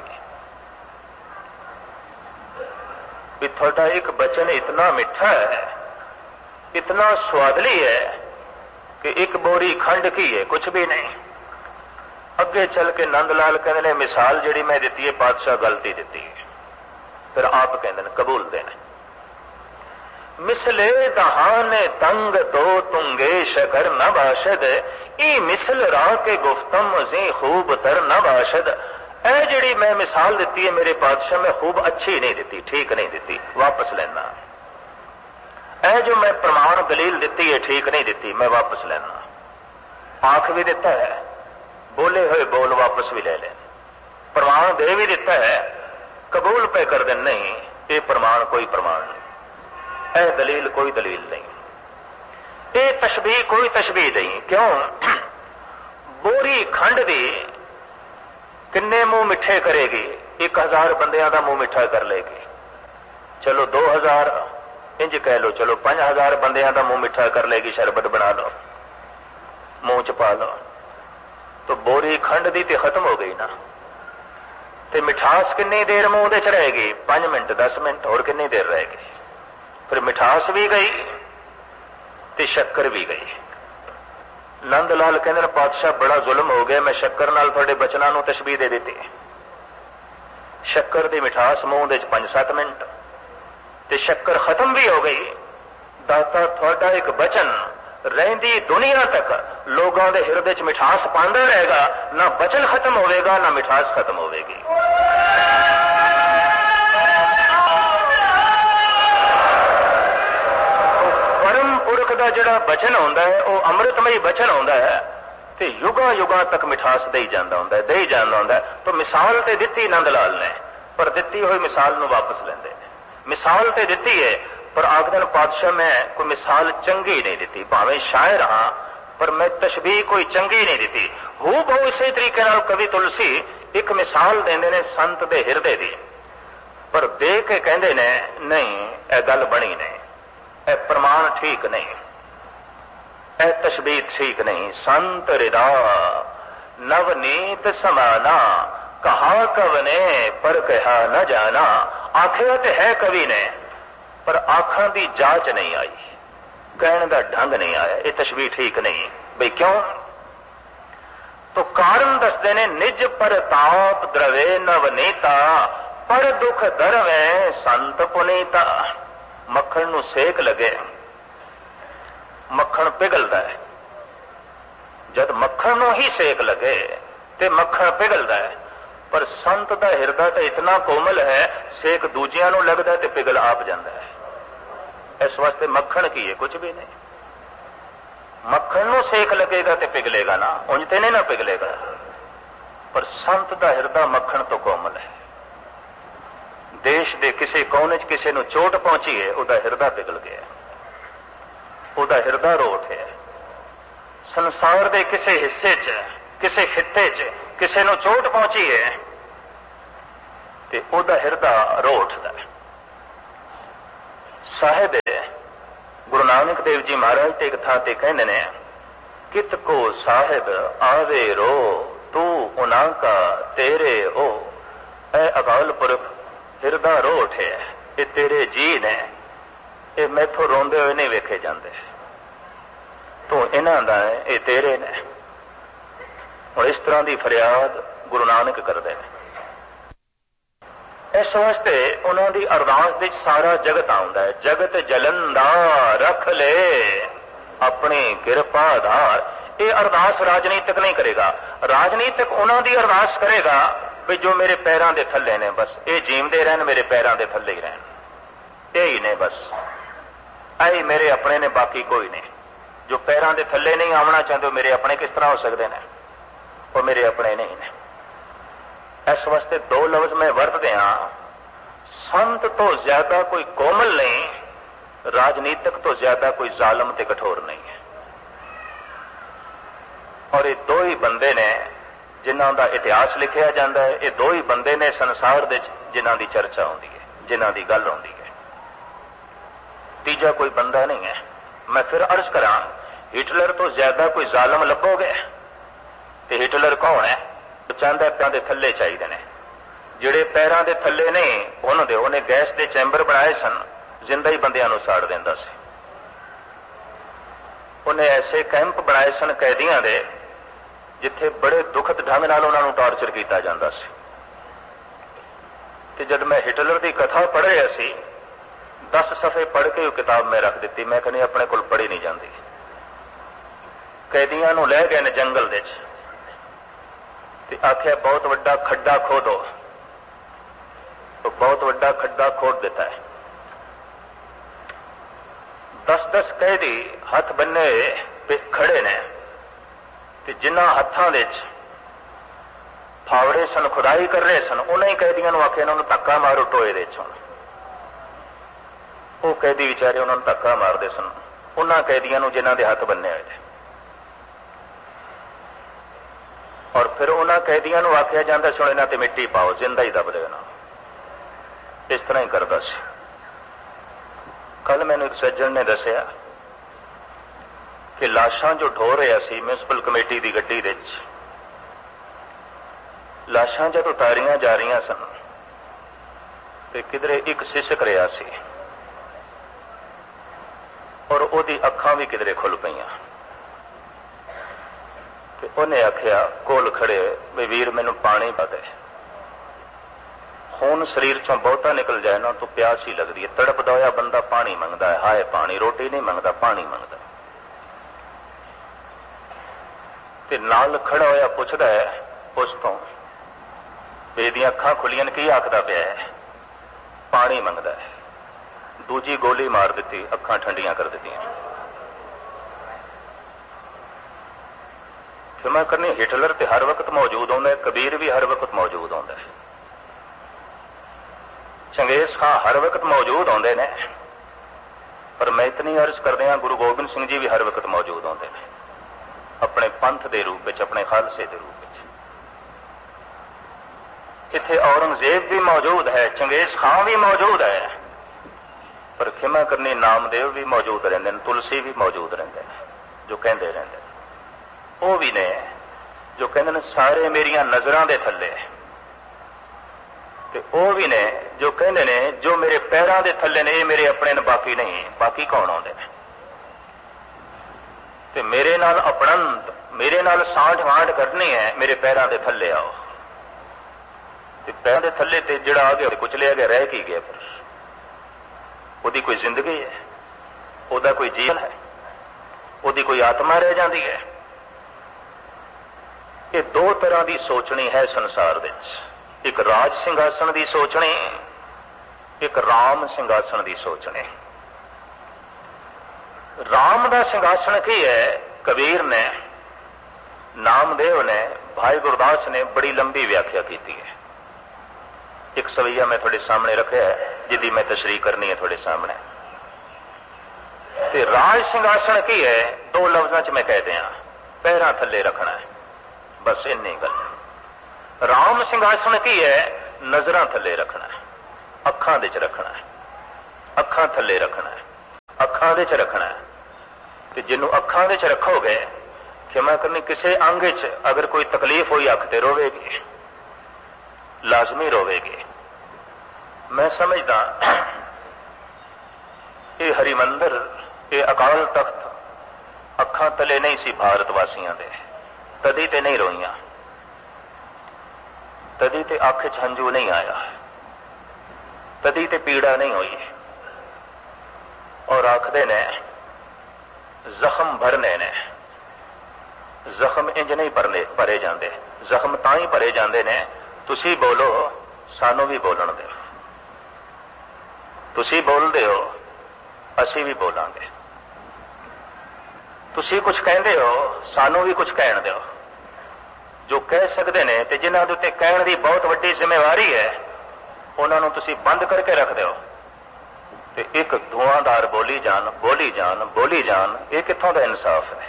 Speaker 1: भी थोड़ा एक बचन इतना मिठा है, इतना स्वादली है कि एक बोरी खंड की है, कुछ भी नहीं। अगे चल के नंदलाल कहते हैं मिसाल जिहड़ी मैं दी है पातशाह गलती दी है। फिर आप कहते हैं कबूल देने, मिसले दहाने तंग तो तुंगे शकर न बाशद। ई मिसल राह के गुफ्तम जी खूब तर न बाशद। ऐ जिहड़ी मैं मिसाल दी है मेरे पातशाह में खूब अच्छी नहीं दी, ठीक नहीं दी, वापस लेना। ऐ जो मैं प्रमाण दलील दी है ठीक नहीं दी, मैं वापस लेना। आख भी दिता है, बोले हुए बोल वापस भी ले लें, प्रमाण दे भी दिता है, कबूल पे कर दें नहीं, ये प्रमाण कोई प्रमाण नहीं, ऐ दलील कोई दलील नहीं, ये तशबीह कोई तशबीह नहीं। क्यों? बोरी खंड दी किन्ने मुंह मिठे करेगी? 1000 बंदियां का मुंह मिठा कर लेगी। चलो 2000 इंज कह लो, चलो 5000 बंदियां का मुंह मिठा कर लेगी। शरबत बना लो, मुंह च पा लो, तो बोरी खंड दी ते खत्म हो गई ना। ते मिठास कितनी देर मुंह दे च रहेगी? 5 मिनट 10 मिनट, और कितनी देर रहेगी? फिर मिठास भी गई ते शक्कर भी गई। नंदलाल कहते पातशाह बड़ा जुल्म हो गया, मैं शक्कर नाल थोड़े बचनों को तशबीह दे दी। शक्कर की मिठास मुंह दे 5-7 मिनट ते शक्कर खत्म भी हो गई। दाता थोड़ा एक बचन रहिंदी दुनिया तक लोगों के हिरदे च मिठास पांदा रहेगा, ना बचन खत्म होगा ना मिठास खत्म होगी। परम पुरख का जिहड़ा बचन होंदा है वो अमृतमयी बचन होंदा है ते युगां युगां तक मिठास दे ही जांदा होंदा है, दे ही जांदा होंदा है। तो मिसाल ते दित्ती नंदलाल ने, पर दित्ती हुई मिसाल नूं वापस लेंदे ने। मिसाल ते दित्ती है पर आखदन पातशाह मैं कोई मिसाल चंगी नहीं दी, भावें शायर हाँ पर मैं तशबीह कोई चंगी नहीं दी। हू बहु इसी तरीके नाल कवि तुलसी एक मिसाल देंदे ने संत दे हिरदे दी, पर दे के कहंदे ने नहीं ए गल बनी नहीं, ए प्रमाण ठीक नहीं, ए तशबीह ठीक नहीं। संत हृदा नवनीत समाना, कहा कवने पर कहा न जाना। आखिया तो है कवि ने पर आखां की जांच नहीं आई, कहने का ढंग नहीं आया, ये तशबीह ठीक नहीं। भाई क्यों? तो कारण दसदे ने निज परताप द्रवे नवनीता, पर दुख दरवे संत पुनीता। मक्खन नूं सेक लगे, मक्खन पिघलता है। जब मक्खन नूं ही सेक लगे ते मक्खन पिघलता है, पर संत का हिरदा तो इतना कोमल है, सेक दूजियां नूं लगदा ते पिघल आप जाता है। इस वास्ते मक्खन की है कुछ भी नहीं। मक्खन नूं सेक लगेगा तो पिघलेगा ना, उंज ते नहीं ना पिघलेगा। पर संत का हिरदा मक्खन तो कोमल है। देश के किसी कोने च किसी नूं चोट पहुंची है, उसका हिरदा पिघल गया, उसका हिरदा रो उठे। संसार के किसी हिस्से च किसी खिते च किसी नूं चोट पहुंची है तो वह हिरदा रो उठता है। साहिब गुरु नानक देव जी महाराज ते एक थां ते कहंदे ने, कित को साहिब आवे रो तू उना का तेरे हो। ऐ अकाल पुरख हिरदा रो उठे, ये तेरे जी ने, ये मैथों रोंदे हुए नहीं वेखे जाते, तू इन्हां दा है, ये तेरे ने। और इस तरह की फरियाद गुरु नानक करते हैं। इस वास्ते उन्हों की अरदास विच सारा जगत आउंदा है। जगत जलंदा रख ले अपनी किरपा धार। ये अरदास राजनीतिक नहीं करेगा, राजनीतिक उन्हों की अरदास करेगा भी जो मेरे पैरों के थले ने, बस ये जीवते रहन, मेरे पैरों के थले ही रहन, यही ने, बस आई मेरे अपने ने, बाकी कोई नहीं। जो पैरों के थले नहीं आना चाहते मेरे अपने किस तरह हो सकते हैं, वो मेरे अपने नहीं ने। इस वास्ते दो लफ्ज मैं वरतते हाँ, संत तो ज्यादा कोई कोमल नहीं, राजनीतिक तो ज्यादा कोई जालम ते कठोर नहीं है। और ये दो ही बंदे ने जिन्हों का इतिहास लिखा जाता है, ये दो ही बंदे ने संसार दे जिन्हों की चर्चा होती है, जिन्हों की गल होती है, तीजा कोई बंदा नहीं है। मैं फिर अर्ज करा, हिटलर तो ज्यादा कोई जालम लभोगे तो हिटलर कौन है? चाहता पैरों के थले चाहिए ने, जिहड़े पैरों के थले नहीं उन्होंने उन्हें गैस के चैंबर बनाए सन, जिंदा ही बंदियां नूं साड़ दिंदा सी। उन्हें ऐसे कैंप बनाए सन कैदियों के, जिथे बड़े दुखद ढंग नाल उन्होंने टॉर्चर किया जाता सी। ते जब मैं हिटलर की कथा पढ़ रहा सी, 10 सफ़े पढ़ के किताब में रख दी। मैं कहनी अपने को पढ़ी नहीं जाती। कैदियों नूं लै गए ने जंगल दे ते आख्या बहुत वड्डा खड्डा खोदो, तो बहुत वड्डा खड्डा खोद देता है। 10-10 कैदी हथ बन्ने पे खड़े ने, ते जिन्हां हत्थां दे फावड़े सन, खुदाई कर रहे सन, उन्हें कैदियों नूं आख्या इन्हां नूं धक्का मारो टोए दे चों। वो कैदी विचारे उन्होंने धक्का मारते सन, उन्हां कैदियों नूं जिन्हां दे हथ बन्ने हुए। और फिर उन्हां कैदियों नूं आख्या जाता सुन इन्हां ते मिट्टी पाओ, जिंदा ही दब दे ना। इस तरह ही करता सी। कल मैंने एक सज्जन ने दसिया कि लाशां जो ढो रहा सी म्यूनसिपल कमेटी की गड्डी दे विच, लाशां जद उतारियां जा रही सन ते किधरे एक सिसक रहा सी और ओदी अखां भी किधरे खुल पईयां। ते उन्हें आख्या कोल खड़े भी वीर मैनू पानी पा दे, खून शरीर चों बहुता निकल जाए ना तो प्यास ही लगती है। तड़पदा होया बंदा पानी मंगदा है, हाय पानी, रोटी नहीं मंगदा, पानी मंगदा। ते नाल खड़ा होया पुछदा है उस तो बेदियां अखां खुलियां की आखदा पिया है, पानी मंगदा है। दूजी गोली मार दी, अखां ठंडियां कर दित्तियां। फिर मैं करनी हिटलर ते हर वक्त मौजूद होंदा है, कबीर भी हर वक्त मौजूद होंदा है, चंगेज खां हर वक्त मौजूद होंदे ने। पर मैं इतनी अर्ज करदे हां गुरु गोबिंद सिंह जी भी हर वक्त मौजूद होंदे ने, अपने पंथ के रूप में, अपने खालसे के रूप में। इत्थे औरंगजेब भी मौजूद है, चंगेज खां भी मौजूद है, पर खिमा करनी नामदेव भी मौजूद रहंदे ने, तुलसी भी मौजूद रहंदे ने, जो कहंदे रहंदे ने। वो भी ने जो कहंदे ने सारे मेरियां नजरां दे थल्ले, ते वो भी ने जो कहंदे ने जो मेरे पैरों के थल्ले ने ये मेरे अपने ने, बाकी नहीं। बाकी कौन आउंदे ने? ते मेरे नाल अपणंत, मेरे नाल सांठ वांठ करनी है, मेरे पैरों के थल्ले आओ। ते पैरों के थल्ले ते जिहड़ा आ गया कुचलिया गया, रह की गया? फिर ਉਹਦੀ कोई जिंदगी है, ਉਹਦਾ कोई जीवन है, ਉਹਦੀ कोई आत्मा रह जाती है? ये दो तरह की सोचनी है संसार विच, एक राज सिंघासन की सोचनी, एक राम सिंघासन की सोचनी। राम का सिंघासन की है? कबीर ने, नामदेव ने, भाई गुरदास ने बड़ी लंबी व्याख्या की है। एक सवैया मैं थोड़े सामने रखा है, जिदी मैं तशरीह करनी है थोड़े सामने। ते राज सिंघासन की है? दो लफ्जों च मैं कह दिया, पैरां थले रखना है। बस इन्नी गल। राम सिंघासन की है? नजरां थले रखना है, अखां दे च रखना है, अखां थले रखना है, अखां दे च रखना है। ते जिन्नू अखां दे च रखोगे, क्षमा करनी, किसी अंग च अगर कोई तकलीफ हुई अख ते रोवेगी, लाजमी रोवेगी। मैं समझदा ये हरिमंदर, ये अकाल तख्त अखां तले नहीं सी भारत वासियों दे, तदी ते नहीं रोईयां, तदी ते अख च हंझू नहीं आया, तदी ते पीड़ा नहीं हुई। और आखदे ने जख्म भरने ने, जख्म इंज नहीं भरे जाते, जख्म तां ही भरे जाते ने, तुसी बोलो सानू भी बोलन दो, तुसी बोलते हो असी भी बोलांगे, तुसी कुछ कहते हो सानू भी कुछ कहन दो। जो कह सकते हैं ते जिन्हां दे उत्ते कहण दी बहुत वड्डी जिम्मेवारी है, उन्होंने तुसी बंद करके रख दो ते एक धुआंधार बोली जान, बोली जान, बोली जान। ये कित्थों दा इंसाफ है?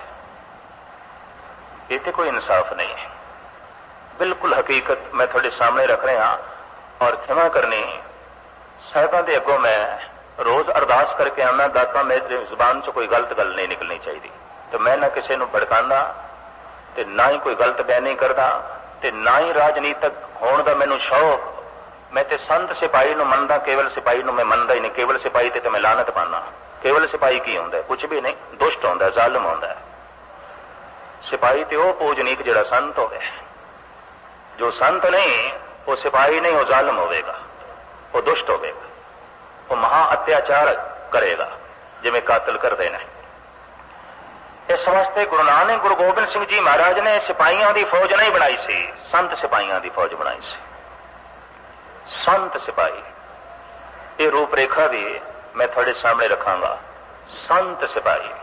Speaker 1: ये तो कोई इंसाफ नहीं है। बिल्कुल हकीकत मैं थोड़े सामने रख रहा। और क्षमा करनी, साहिबां दे अगों मैं रोज अरदास करके आना, दाता मेरी जुबान च कोई गलत गल नहीं निकलनी चाहिए। तो मैं ना किसी को भड़काना, ते ना ही कोई गलत बयानी करदा, ते ना ही राजनीतिक होने का मैनू शौक। मैं ते संत सिपाही नूं मनदा, केवल सिपाही नूं मैं मनदा ही नहीं। केवल सिपाही ते मैं लानत पाना। केवल सिपाही की होंदा है? कुछ भी नहीं, दुष्ट होंदा है, जालिम होंदा है। सिपाही ते वो पूजनीक जिहड़ा संत होवे। जो संत नहीं वो सिपाही नहीं, वो जालिम होवेगा, वो दुष्ट होवेगा, वो महा अत्याचार करेगा जिवें कातल करते हैं। इस वास्ते गुरु नानक गुरु गोबिंद सिंह जी महाराज ने सिपाहियों की फौज नहीं बनाई सी, संत सिपाहियों की फौज बनाई सी। संत सिपाही, ये रूपरेखा भी मैं थोड़े सामने रखांगा। संत सिपाही,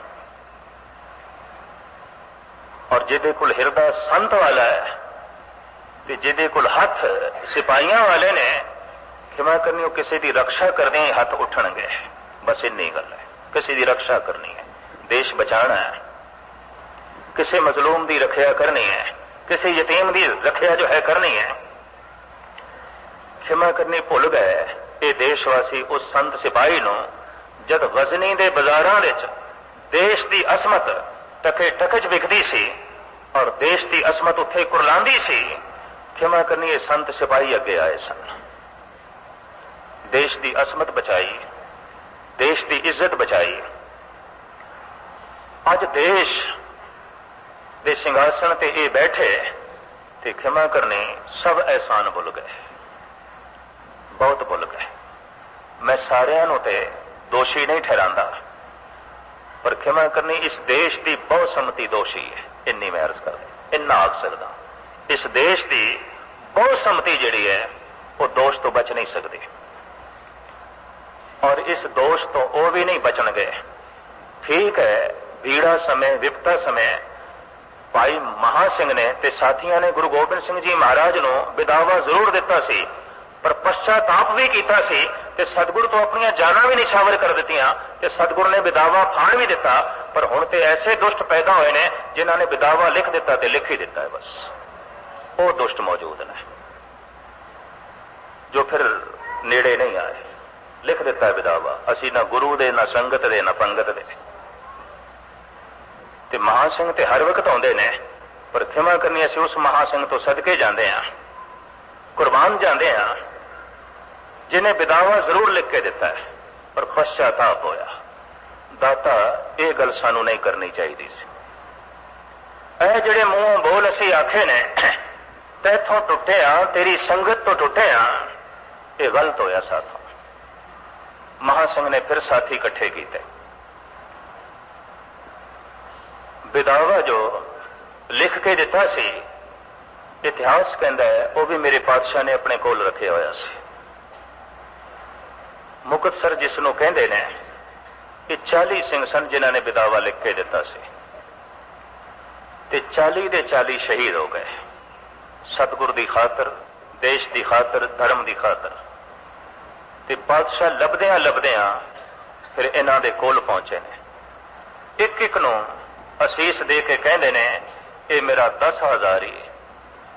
Speaker 1: और जिदे कोल हिरदा संत वाला है ते जिदे कोल हथ सिपाहियों वाले ने, क्षमा करनी, वो किसी की रक्षा करने ही हथ उठणगे। बस इन्नी गल है। किसी की रक्षा करनी है, देश बचाना है, किसी मजलूम की रक्षा करनी है, किसी यतीम की रक्षा जो है करनी है। क्षमा करनी, भुल गए ये देशवासी उस संत सिपाही नूं जद गजनी दे बाजारां विच देश की असमत टके टकच विकदी सी और देश की असमत उत्थे कुरलांदी सी। क्षमा करनी, ये संत सिपाही अगे आए सन, देश की असमत बचाई, देश की इज्जत बचाई। अज देश दे सिंघासन ते ये बैठे ते क्षमा करनी, सब एहसान भुल गए, बहुत भुल गए। मैं सारिਆਂ ਨੂੰ ते दोषी नहीं ठहरांदा, पर क्षमा करनी, इस देश की बहुसम्मति दोषी है। इन्नी मैं अर्ज कर इन्ना आख सकदा, इस देश की बहुसम्मति जिहड़ी है वो दोष तो बच नहीं सकती, और इस दोष तो वो भी नहीं बचणगे। ठीक है, भीड़ा समय, विपता समय भाई महासिंह ने ते साथियों ने गुरु गोबिंद सिंह जी महाराज नूं विदावा जरूर दिता सी, पर पश्चाताप भी कीता सी ते सतगुरु तो अपनी जाना भी निछावर कर दित्तियां ते सतगुरु ने विदावा फाड़ भी दिता। पर हुण ते ऐसे दुष्ट पैदा होए ने जिन्हां ने विदावा लिख दिता ते लिख ही दिता है। बस वो दुष्ट मौजूद ने जो फिर नेड़े नहीं आए, लिख दिता है विदावा। असी ना गुरु दे, ना संगत दे, ना पंगत दे। ते महासिंह ते हर वक्त आउंदे ने, पर क्षमा करनी, असी उस महासिंह तो सदके जाते हैं, कुर्बान जाते हैं जिन्हें विदावा जरूर लिख के दिता है, पर पश्चाताप होया। दाता ये गल सानू नहीं करनी चाहिए सी। ऐ जिहड़े मूंहों बोल असी आखे ने तैथों टुटे आ, तेरी संगत तो टुटे आ, ये गलत होया साथों। महासिंह ने फिर साथी इकट्ठे किए। विदावा जो लिख के दिता सी, इतिहास कहता है वो भी मेरे पातशाह ने अपने कोल रखे होया सी। मुक्तसर जिसनों कहते ने, ये 40 सिंह सन जिन्हों ने विदावा लिख के दिता सी, ते 40 दे 40 शहीद हो गए सतगुर की खातर, देश की खातर, धर्म की खातर। ते बादशाह लभदियां लभदियां फिर इन्हां दे कोल पहुंचे ने। एक एक नूं असीस दे के कहते ने, ये मेरा 10 हज़ारी,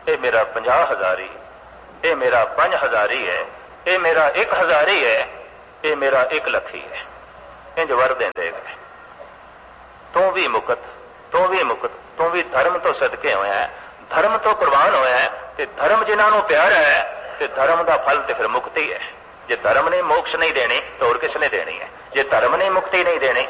Speaker 1: ये मेरा 50,000 ये मेरा 5,000 है, ये मेरा 1,000 है, ये मेरा 1 लाख है। इंज वर देंदे गए। तू भी मुकत, तू भी मुकत, तू भी धर्म तो सदके होया है, धर्म तो कुर्बान होया है, ते धर्म जिन्होंने प्यारा है, ते धर्म का फल तो फिर मुक्ति है। जे धर्म ने मोक्ष नहीं देनी तो और किसने देनी है? जे धर्म ने मुक्ति नहीं देनी।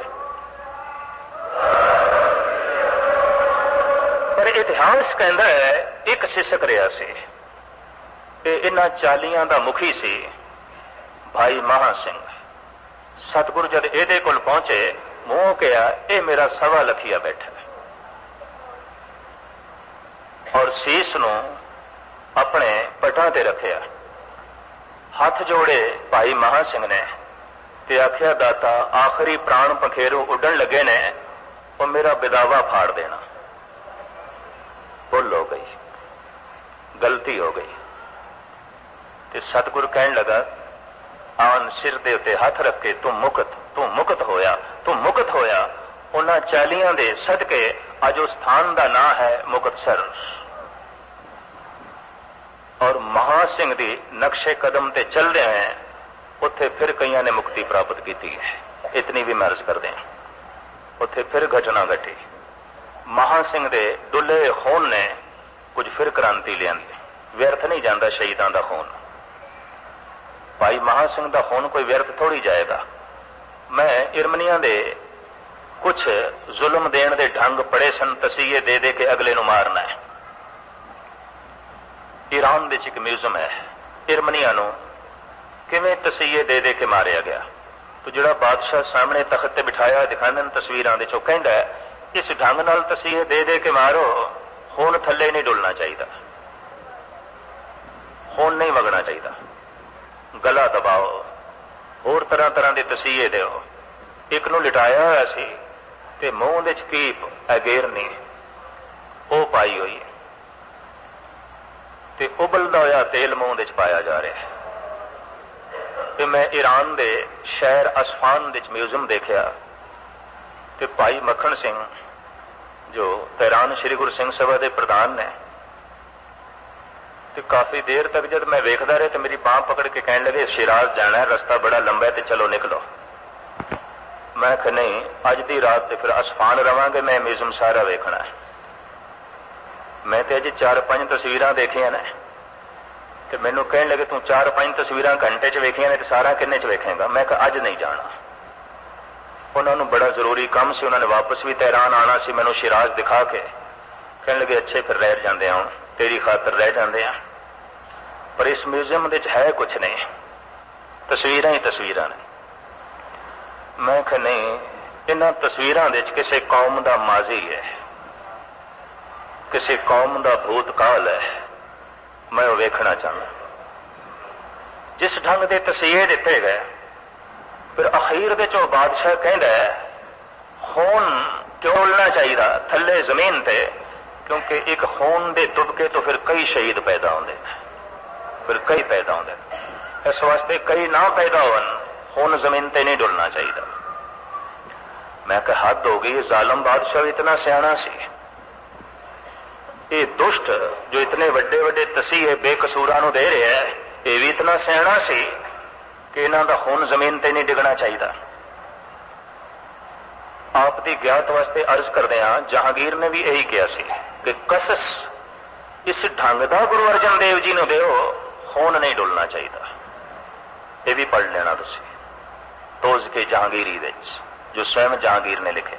Speaker 1: पर इतिहास कहता है एक सिसक रहा से, इन्हां चालियां दा मुखी सी भाई महा सिंह। सतगुरु जद एदे कोल पहुंचे, मूंह कहा ये मेरा 1.25 लखिया बैठा है, और शीस नूं अपने पटां ते रखिया, हाथ जोड़े भाई महा सिंह ने ते आख्या दाता आखिरी प्राण पखेरू उड़न लगे ने, वो मेरा बिदावा फाड़ देना। भुल हो गई, गलती हो गई। ते सतगुरु कहन लगा आन सिर दे उत्ते हाथ रख के तू मुकत होया, तू मुकत होया। उन्हां चालियां दे सदके अज उस स्थान का नाम है मुकतसर। और महा सिंह दी नक्शे कदम ते चल रहे हैं, उत्थे फिर कईयां ने मुक्ति प्राप्त की है। इतनी भी मैं अर्ज कर दें, उत्थे फिर घटना घटी। महा सिंह दे डुले खून ने कुछ फिर क्रांति लियांदी। व्यर्थ नहीं जाता शहीदां दा खून। भाई महा सिंह दा खून कोई व्यर्थ थोड़ी जाएगा। मैं इरमनिया दे कुछ जुल्म देण दे ढंग पड़े सन, तसीये दे दे के अगले नूं मारना है। ईरान दे एक म्यूजियम है, इरमनिया नूं किवें तसीये दे दे के मारिया गया। तो जिहड़ा बादशाह सामने तख्त ते बिठाया दिखाने तस्वीरां दे चो कहंदा है इस ढंग नाल तसीये दे दे के मारो, खून थल्ले नहीं डुलना चाहिए, खून नहीं वगना चाहिए, गला दबाओ, होर तरह तरह के तसीये दो। एक नूं लिटाया होया सी ते मूंह दे कीप अगेरनी वो पाई हुई है, ते उबलदा होया तेल मूंह दे पाया जा रहा है। ते मैं ईरान दे शहर असफान दे म्यूजियम देखा, ते भाई मक्खन सिंह जो तेहरान श्री गुरु सिंह सभा के प्रधान ने, तो काफी देर तक जब मैं वेखदा रहा तो मेरी बांह पकड़ के कहने लगे शिराज जाना है, रास्ता बड़ा लंबा है, तो चलो निकलो। मैं कहा नहीं, अज की रात तो फिर असफान रवांगे, मैं म्यूजियम सारा वेखना है। मैं तो अज 4-5 तस्वीरां देखिया ने, तो मैनू कहने लगे तू 4-5 तस्वीरां घंटे च वेखिया ने, तो सारा किन्ने च वेखेगा? मैं कहा अज नहीं जाना। उन्होंने बड़ा जरूरी काम से, उन्होंने वापस भी तेहरान आना सी, मैनू शिराज दिखा के कहने लगे अच्छे फिर रह जाते हैं, तेरी खातर रह जाते हैं, पर इस म्यूजियम दे है कुछ नहीं, तस्वीरां ही तस्वीरां ने। मैं कहा नहीं, इन्हां तस्वीरां दे किसी कौम का माजी है, किसी कौम का भूतकाल है, मैं वो वेखना चाहता। जिस ढंग के तस्वीर दिते गए, फिर अखीर दे चो बादशाह कहता है खून क्यों उड़ना चाहिए थले जमीन ते, क्योंकि एक खून दे तुबके तो फिर कई शहीद पैदा होंगे, फिर कई पैदा होंगे। इस वास्ते कई ना पैदा होन, खून जमीन ते नहीं डुलना चाहिए। मैं कहा हद हो गई, जालम बादशाह इतना सियाना सी, ये दुष्ट जो इतने बड़े बड़े तसीहे बेकसूरा नूं दे रहे हैं, ये भी इतना सियाना सी कि इन्हां दा खून जमीन ते नहीं डिगना चाहिए। आप दी ज्ञात वास्ते अर्ज करते हैं, जहांगीर ने भी यही कहा सी कि कसस इस ढंग का गुरु अर्जन देव जी नूं दिओ, खून नहीं डुलना चाहिए। ये भी पढ़ लेना तुसी, तोज के जहांगीरी विच जो स्वयं जहांगीर ने लिखे,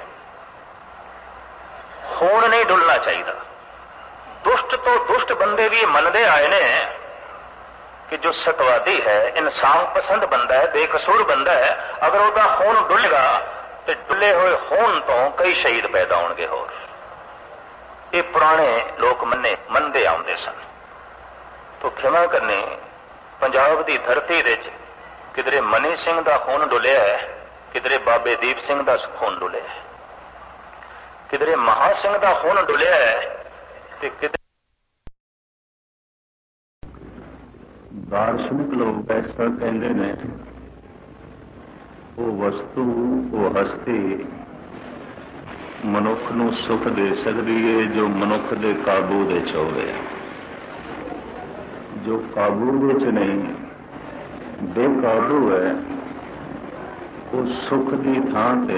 Speaker 1: खून नहीं डुलना चाहिए। दुष्ट तो दुष्ट बंदे भी मनते आए ने कि जो सतवादी है, इंसाफ पसंद बंदा है, बेकसूर बंदा है, अगर उसका खून डुलेगा तो डुले हुए खून तो कई शहीद पैदा होंगे। होर ये पुराने लोग मनते आते सन। तो क्षमा करनी, पंजाब की धरती विच किधरे मनी सिंह का खून डुलिया है, किधरे बाबे दीप सिंह का खून डुलिया है, किधरे महा सिंह का खून डुलिया है, तो किधरे
Speaker 2: दार्शनिक लोग ऐसा कहते हैं वो वस्तु वो हस्ती मनुख नूं सुख दे सकती है जो मनुख दे काबू दे होवे। जो काबू विच नहीं बेकाबू है, वो सुख की थां ते